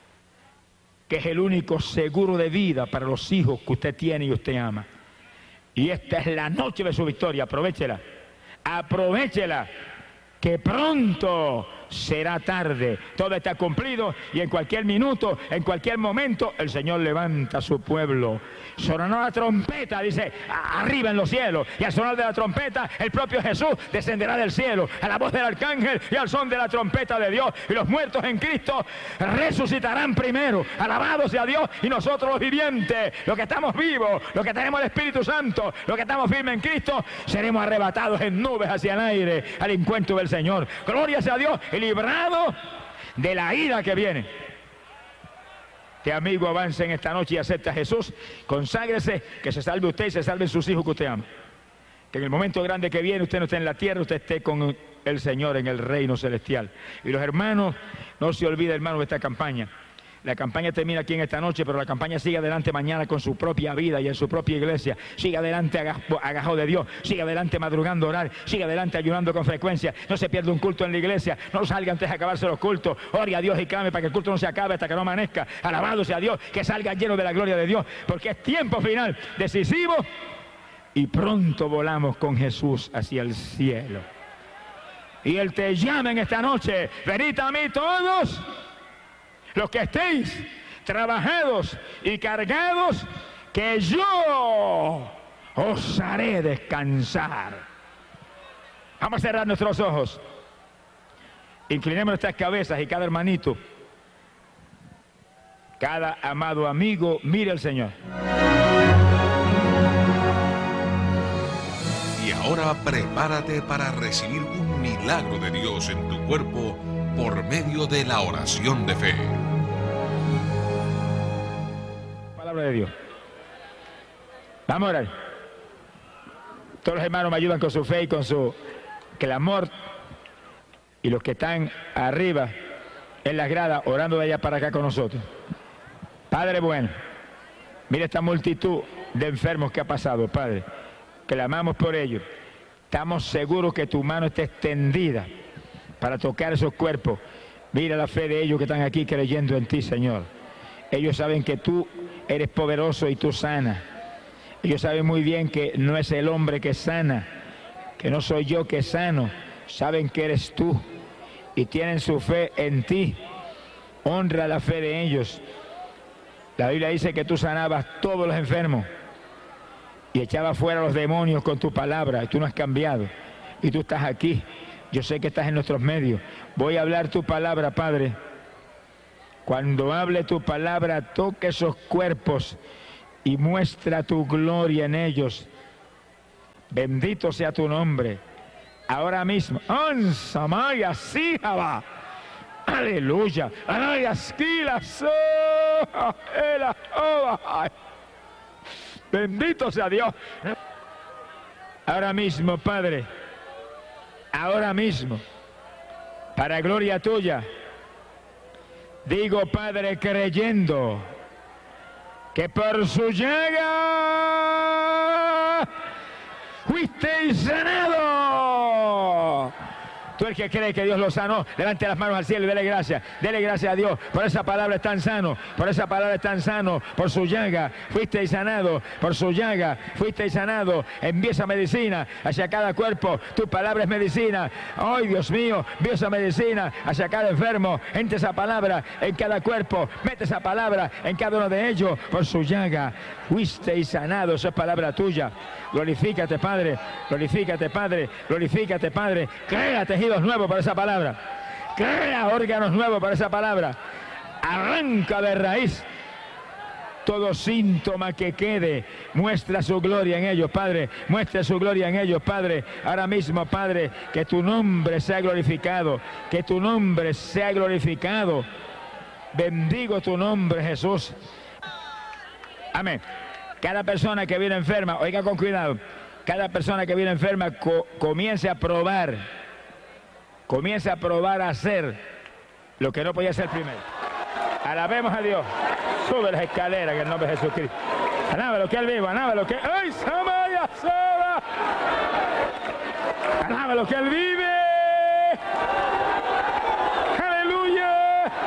que es el único seguro de vida para los hijos que usted tiene y usted ama. Y esta es la noche de su victoria, aprovéchela, aprovéchela, que pronto será tarde. Todo está cumplido y en cualquier minuto, en cualquier momento, el Señor levanta a su pueblo. Sonará la trompeta, dice, arriba en los cielos, y al sonar de la trompeta, el propio Jesús descenderá del cielo, a la voz del arcángel y al son de la trompeta de Dios, y los muertos en Cristo resucitarán primero. Alabado sea Dios, y nosotros los vivientes, los que estamos vivos, los que tenemos el Espíritu Santo, los que estamos firmes en Cristo, seremos arrebatados en nubes hacia el aire al encuentro del Señor. Gloria sea a Dios, y librado de la ira que viene. Este amigo, avance en esta noche y acepta a Jesús, conságrese, que se salve usted y se salven sus hijos que usted ama. Que en el momento grande que viene usted no esté en la tierra, usted esté con el Señor en el reino celestial. Y los hermanos, no se olviden, hermanos, de esta campaña. La campaña termina aquí en esta noche, pero la campaña sigue adelante mañana con su propia vida y en su propia iglesia. Sigue adelante agajado de Dios, sigue adelante madrugando a orar, sigue adelante ayunando con frecuencia. No se pierda un culto en la iglesia, no salga antes de acabarse los cultos. Ore a Dios y clame para que el culto no se acabe hasta que no amanezca. Alabado sea Dios, que salga lleno de la gloria de Dios, porque es tiempo final, decisivo, y pronto volamos con Jesús hacia el cielo. Y Él te llama en esta noche: venid a mí todos los que estéis trabajados y cargados, que yo os haré descansar. Vamos a cerrar nuestros ojos, inclinemos nuestras cabezas, y cada hermanito, cada amado amigo, mire al Señor. Y ahora prepárate para recibir un milagro de Dios en tu cuerpo por medio de la oración de fe. Palabra de Dios. Vamos a orar. Todos los hermanos me ayudan con su fe y con su clamor, y los que están arriba en las gradas orando de allá para acá con nosotros. Padre bueno, mira esta multitud de enfermos que ha pasado, Padre. Clamamos por ellos. Estamos seguros que tu mano está extendida para tocar esos cuerpos. Mira la fe de ellos que están aquí creyendo en ti, Señor. Ellos saben que tú eres poderoso y tú sanas. Ellos saben muy bien que no es el hombre que sana, que no soy yo que sano. Saben que eres tú y tienen su fe en ti. Honra la fe de ellos. La Biblia dice que tú sanabas todos los enfermos y echabas fuera a los demonios con tu palabra, y tú no has cambiado. Y tú estás aquí. Yo sé que estás en nuestros medios. Voy a hablar tu palabra, Padre. Cuando hable tu palabra, toque esos cuerpos y muestra tu gloria en ellos. Bendito sea tu nombre. Ahora mismo. ¡Ansamaya Sijaba! ¡Aleluya! ¡Ay, asquila! Bendito sea Dios. Ahora mismo, Padre. Ahora mismo. Para gloria tuya. Digo, Padre, creyendo que por su llaga fuisteis sanado. Tú el que cree que Dios lo sanó, levante las manos al cielo y dele gracias. Dele gracias a Dios. Por esa palabra están sanos. Por esa palabra están sanos. Por su llaga fuisteis sanado. Por su llaga fuisteis sanado. Envía esa medicina hacia cada cuerpo. Tu palabra es medicina. Ay, Dios mío, envía esa medicina hacia cada enfermo. Entre esa palabra en cada cuerpo. Mete esa palabra en cada uno de ellos. Por su llaga fuisteis sanado. Esa es palabra tuya. Glorifícate, Padre. Glorifícate, Padre. Glorifícate, Padre. Crea tejidos nuevos para esa palabra. Crea órganos nuevos para esa palabra. Arranca de raíz todo síntoma que quede. Muestra su gloria en ellos, Padre. Muestra su gloria en ellos, Padre. Ahora mismo, Padre, que tu nombre sea glorificado. Que tu nombre sea glorificado. Bendigo tu nombre, Jesús. Amén. Cada persona que viene enferma, oiga con cuidado, cada persona que viene enferma co comience a probar, comience a probar a hacer lo que no podía hacer primero. Alabemos a Dios. Sube las escaleras en el nombre de Jesucristo. Alábalo que Él vivo, alábalo que... ¡Ay, Samaya, Saba! Alábalo que Él vive. ¡Aleluya!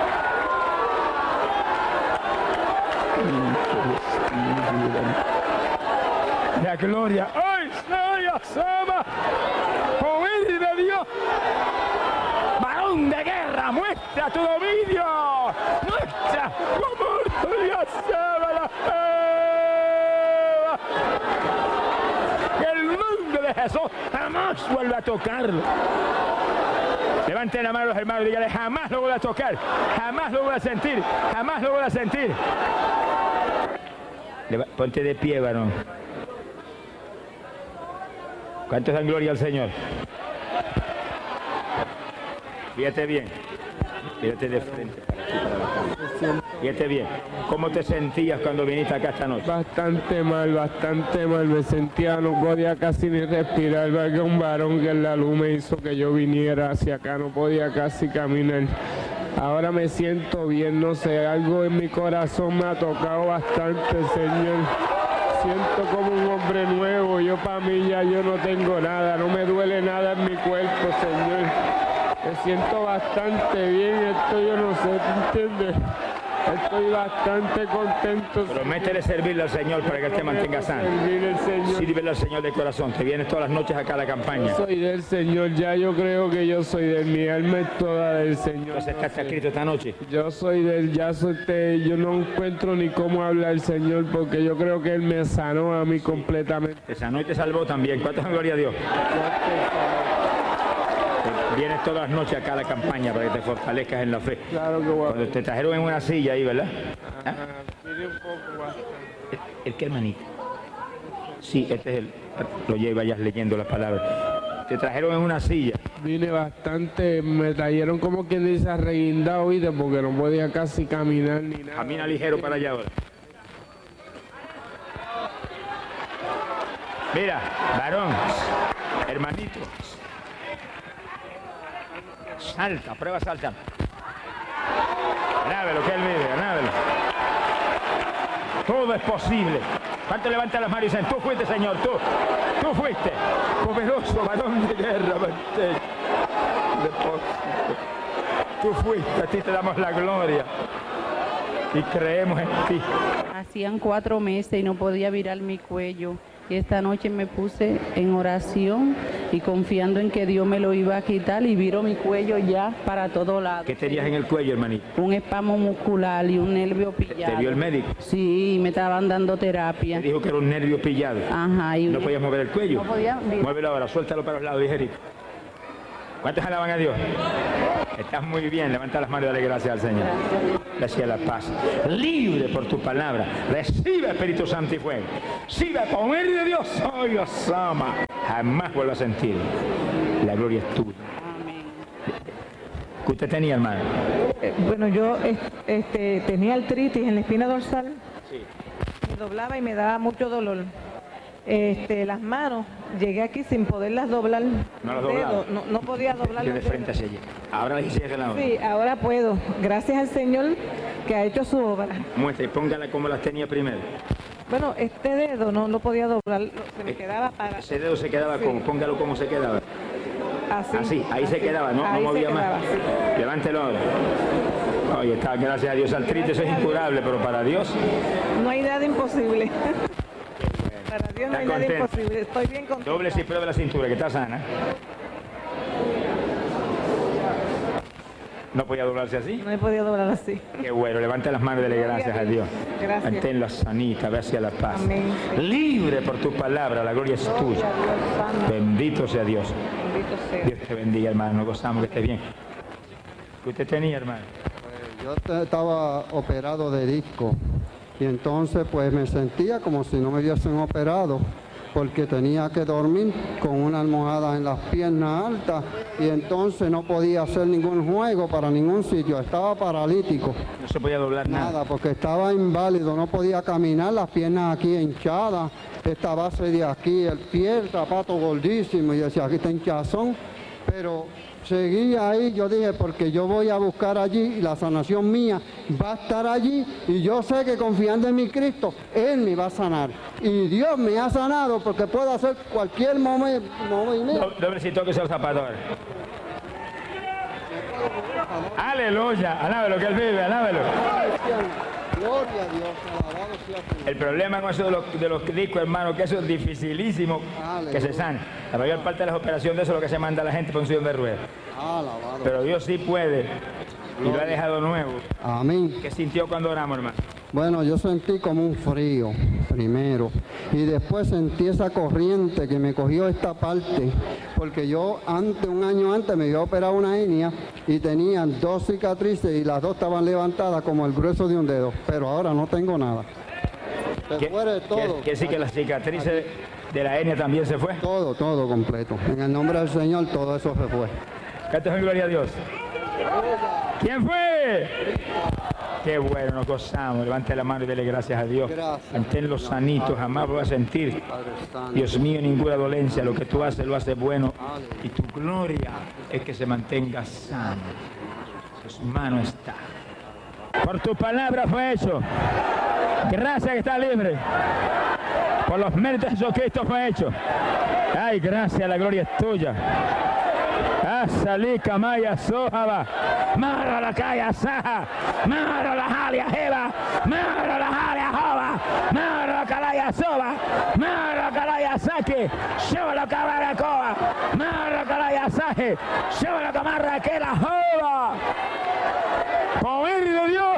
La gloria. ¡Ay, Samaya, Saba! ¡Poder de Dios! ¡Varón de guerra! ¡Muestra tu dominio! ¡Muestra! ¡Como Dios Saba! Que el nombre de Jesús jamás vuelva a tocarlo. Levanten la mano los hermanos y díganle, jamás lo voy a tocar, jamás lo voy a sentir, jamás lo voy a sentir. Ponte de pie, varón. ¿Cuántos dan gloria al Señor? Fíjate bien. Fíjate de frente. Fíjate bien. ¿Cómo te sentías cuando viniste acá esta noche? Bastante mal, bastante mal. Me sentía, no podía casi ni respirar. Que un varón que en la luz me hizo que yo viniera hacia acá. No podía casi caminar. Ahora me siento bien, no sé, algo en mi corazón me ha tocado bastante, Señor. Siento como un hombre nuevo. Yo para mí ya yo no tengo nada. No me duele nada en mi cuerpo, Señor. Me siento bastante bien, esto yo no sé, ¿tú entiendes? Estoy bastante contento. Prométele servirle al Señor para que Él te mantenga sano. Servirle al Señor. Sírvele al Señor de corazón. Te vienes todas las noches acá a la campaña. Yo soy del Señor, ya yo creo que yo soy de mi alma es toda del Señor. Entonces está, está escrito esta noche. Yo soy del, ya soy de, yo no encuentro ni cómo hablar el Señor porque yo creo que Él me sanó a mí completamente. Te sanó y te salvó también. ¿Cuántas gloria a Dios? Vienes todas las noches acá a la campaña para que te fortalezcas en la fe. Claro que bueno. Cuando te trajeron en una silla ahí, ¿verdad? ¿Ah? Mire un poco bastante. ¿El qué, hermanito? Sí, este es el... Lo lleva, vayas leyendo las palabras. Te trajeron en una silla. Vine bastante, me trajeron como quien dice arreguindado, ¿viste? Porque no podía casi caminar ni nada. Camina ligero para allá ahora. Mira, varón, hermanito. Salta, prueba salta. Anábelo, que Él vive, anábelo. Todo es posible. ¿Cuánto levanta las manos y dicen, tú fuiste, Señor, tú, tú fuiste, poderoso varón de guerra, tú fuiste, a ti te damos la gloria. y creemos en ti. Hacían cuatro meses y no podía virar mi cuello. Y esta noche me puse en oración y confiando en que Dios me lo iba a quitar y viro mi cuello ya para todos lados. ¿Qué tenías en el cuello, hermanito? Un espasmo muscular y un nervio pillado. ¿Te vio el médico? Sí, me estaban dando terapia. Te dijo que era un nervio pillado. Ajá. Y ¿No podías mover el cuello? No podía. Muévelo ahora, suéltalo para los lados, ligerito. ¿Cuántos alaban a Dios? Estás muy bien, levanta las manos y dale gracias al Señor. Gracias a la paz. Libre por tu palabra. Recibe Espíritu Santo y fuego. Recibe poder de Dios. Hoy os ama. Jamás vuelvo a sentir. La gloria es tuya. Amén. ¿Qué usted tenía, hermano? Eh, bueno, yo este, tenía artritis en la espina dorsal. Sí. Me doblaba y me daba mucho dolor. Este, las manos, llegué aquí sin poderlas doblar. ¿No las los dedos, doblaba? no, no podía doblar De los frente dedos. hacia allí. Ahora le dice la Sí, ahora puedo. Gracias al Señor que ha hecho su obra. Muestre, póngala como las tenía primero. Bueno, este dedo no lo podía doblar, se me quedaba para Ese dedo se quedaba Sí. como, póngalo como se quedaba. así. Así, ahí se así. quedaba, no, no Ahí se movía quedaba, más. sí. Levántelo ahora. Oye, está, gracias a Dios, artritis eso es Gracias a incurable, pero para Dios, No hay nada imposible. Para Dios no ¿Está hay nada contento? imposible. Estoy bien contenta. doble y prueba la cintura, que está sana. No podía doblarse así. No he podido doblar así. Qué bueno, levante las manos y dele gracias a Dios. Gracias. Manténla sanita, ve hacia la paz. Amén. Libre por tu palabra, la gloria es tuya. Bendito sea Dios. Bendito sea. Dios te bendiga, hermano. Nos gozamos que esté bien. ¿Qué usted tenía, hermano? Yo te- estaba operado de disco y entonces pues me sentía como si no me hubiesen operado porque tenía que dormir con una almohada en las piernas altas y entonces no podía hacer ningún juego para ningún sitio, estaba paralítico. No se podía doblar nada. Nada, porque estaba inválido, no podía caminar, las piernas aquí hinchadas, esta base de aquí, el pie, el zapato gordísimo, y decía, aquí está hinchazón, pero seguía ahí, yo dije, porque yo voy a buscar allí y la sanación mía va a estar allí y yo sé que confiando en mi Cristo, Él me va a sanar. Y Dios me ha sanado porque puedo hacer cualquier momen- movimiento. Do- Doblecito que sea el zapato ahora. Aleluya, alábelo que él vive, alábelo. Gloria a Dios, alabado sea su nombre. El problema con eso de los, de los discos, hermano, que eso es dificilísimo que se sane. La mayor parte de las operaciones de eso es lo que se manda a la gente por un sillón de ruedas. Alabado. Pero Dios sí puede y lo ha dejado nuevo. Amén. ¿Qué sintió cuando oramos, hermano? Bueno, yo sentí como un frío primero y después sentí esa corriente que me cogió esta parte, porque yo antes, un año antes me había operado una hernia y tenía dos cicatrices y las dos estaban levantadas como el grueso de un dedo, pero ahora no tengo nada. Se ¿Qué, fue de qué- todo, qué sí que las cicatrices de la hernia también se fue? todo, todo completo. En el nombre del Señor todo eso se fue. Cantos en gloria a Dios. ¿Quién fue? Qué bueno, nos gozamos. Levante la mano y dele gracias a Dios. Gracias. Manténlo sanito, jamás voy a sentir. Padre Santo. Dios mío, ninguna dolencia. Lo que tú haces, lo haces bueno. Y tu gloria es que se mantenga sano. En su mano está. Por tu palabra fue hecho. Gracias que está libre. Por los méritos de Jesucristo fue hecho. Ay, gracias, la gloria es tuya. Asalika Maya Sohaba, Mara la Kaya Saha, Mara la Halia Heba, Mara la Halia Hova, Mara la Kalaya Soba, Mara la Kalaya Saki, Shola la Kabara Koa, Mara la Kalaya Sahi, Shola la Kamarra Kela Hova. Poder de Dios,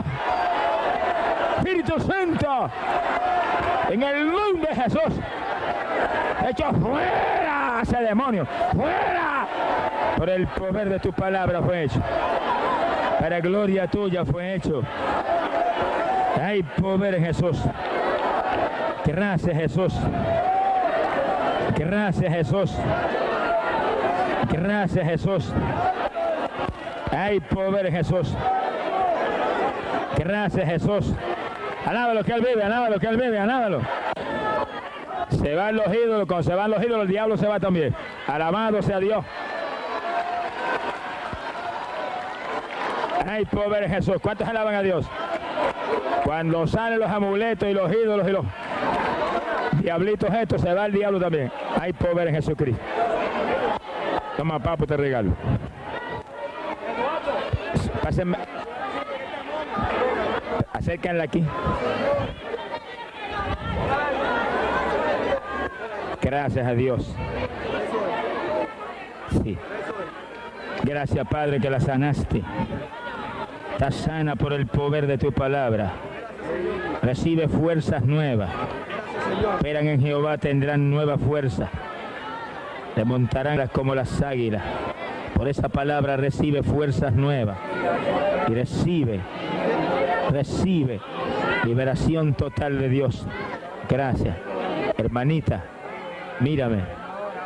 Espíritu Santo, en el nombre de Jesús, hecho fuera ese demonio, fuera. Por el poder de tu palabra fue hecho. Para gloria tuya fue hecho. Hay poder en Jesús. Gracias, Jesús. Gracias, Jesús. Gracias, Jesús. Hay poder en Jesús. Gracias, Jesús. Alábalo que Él vive, alábalo que Él vive, alábalo. Se van los ídolos, cuando se van los ídolos, el diablo se va también. Alabado sea Dios. Hay poder en Jesús. ¿Cuántos alaban a Dios? Cuando salen los amuletos y los ídolos y los diablitos estos, se va el diablo también. Hay poder en Jesucristo. Toma, papo, te regalo. Pásenme. Acércanla aquí. Gracias a Dios. Sí. Gracias, Padre, que la sanaste. Está sana por el poder de tu palabra. Recibe fuerzas nuevas. Esperan en Jehová, tendrán nueva fuerza. Remontarán como las águilas. Por esa palabra recibe fuerzas nuevas. Y recibe, recibe liberación total de Dios. Gracias. Hermanita, mírame.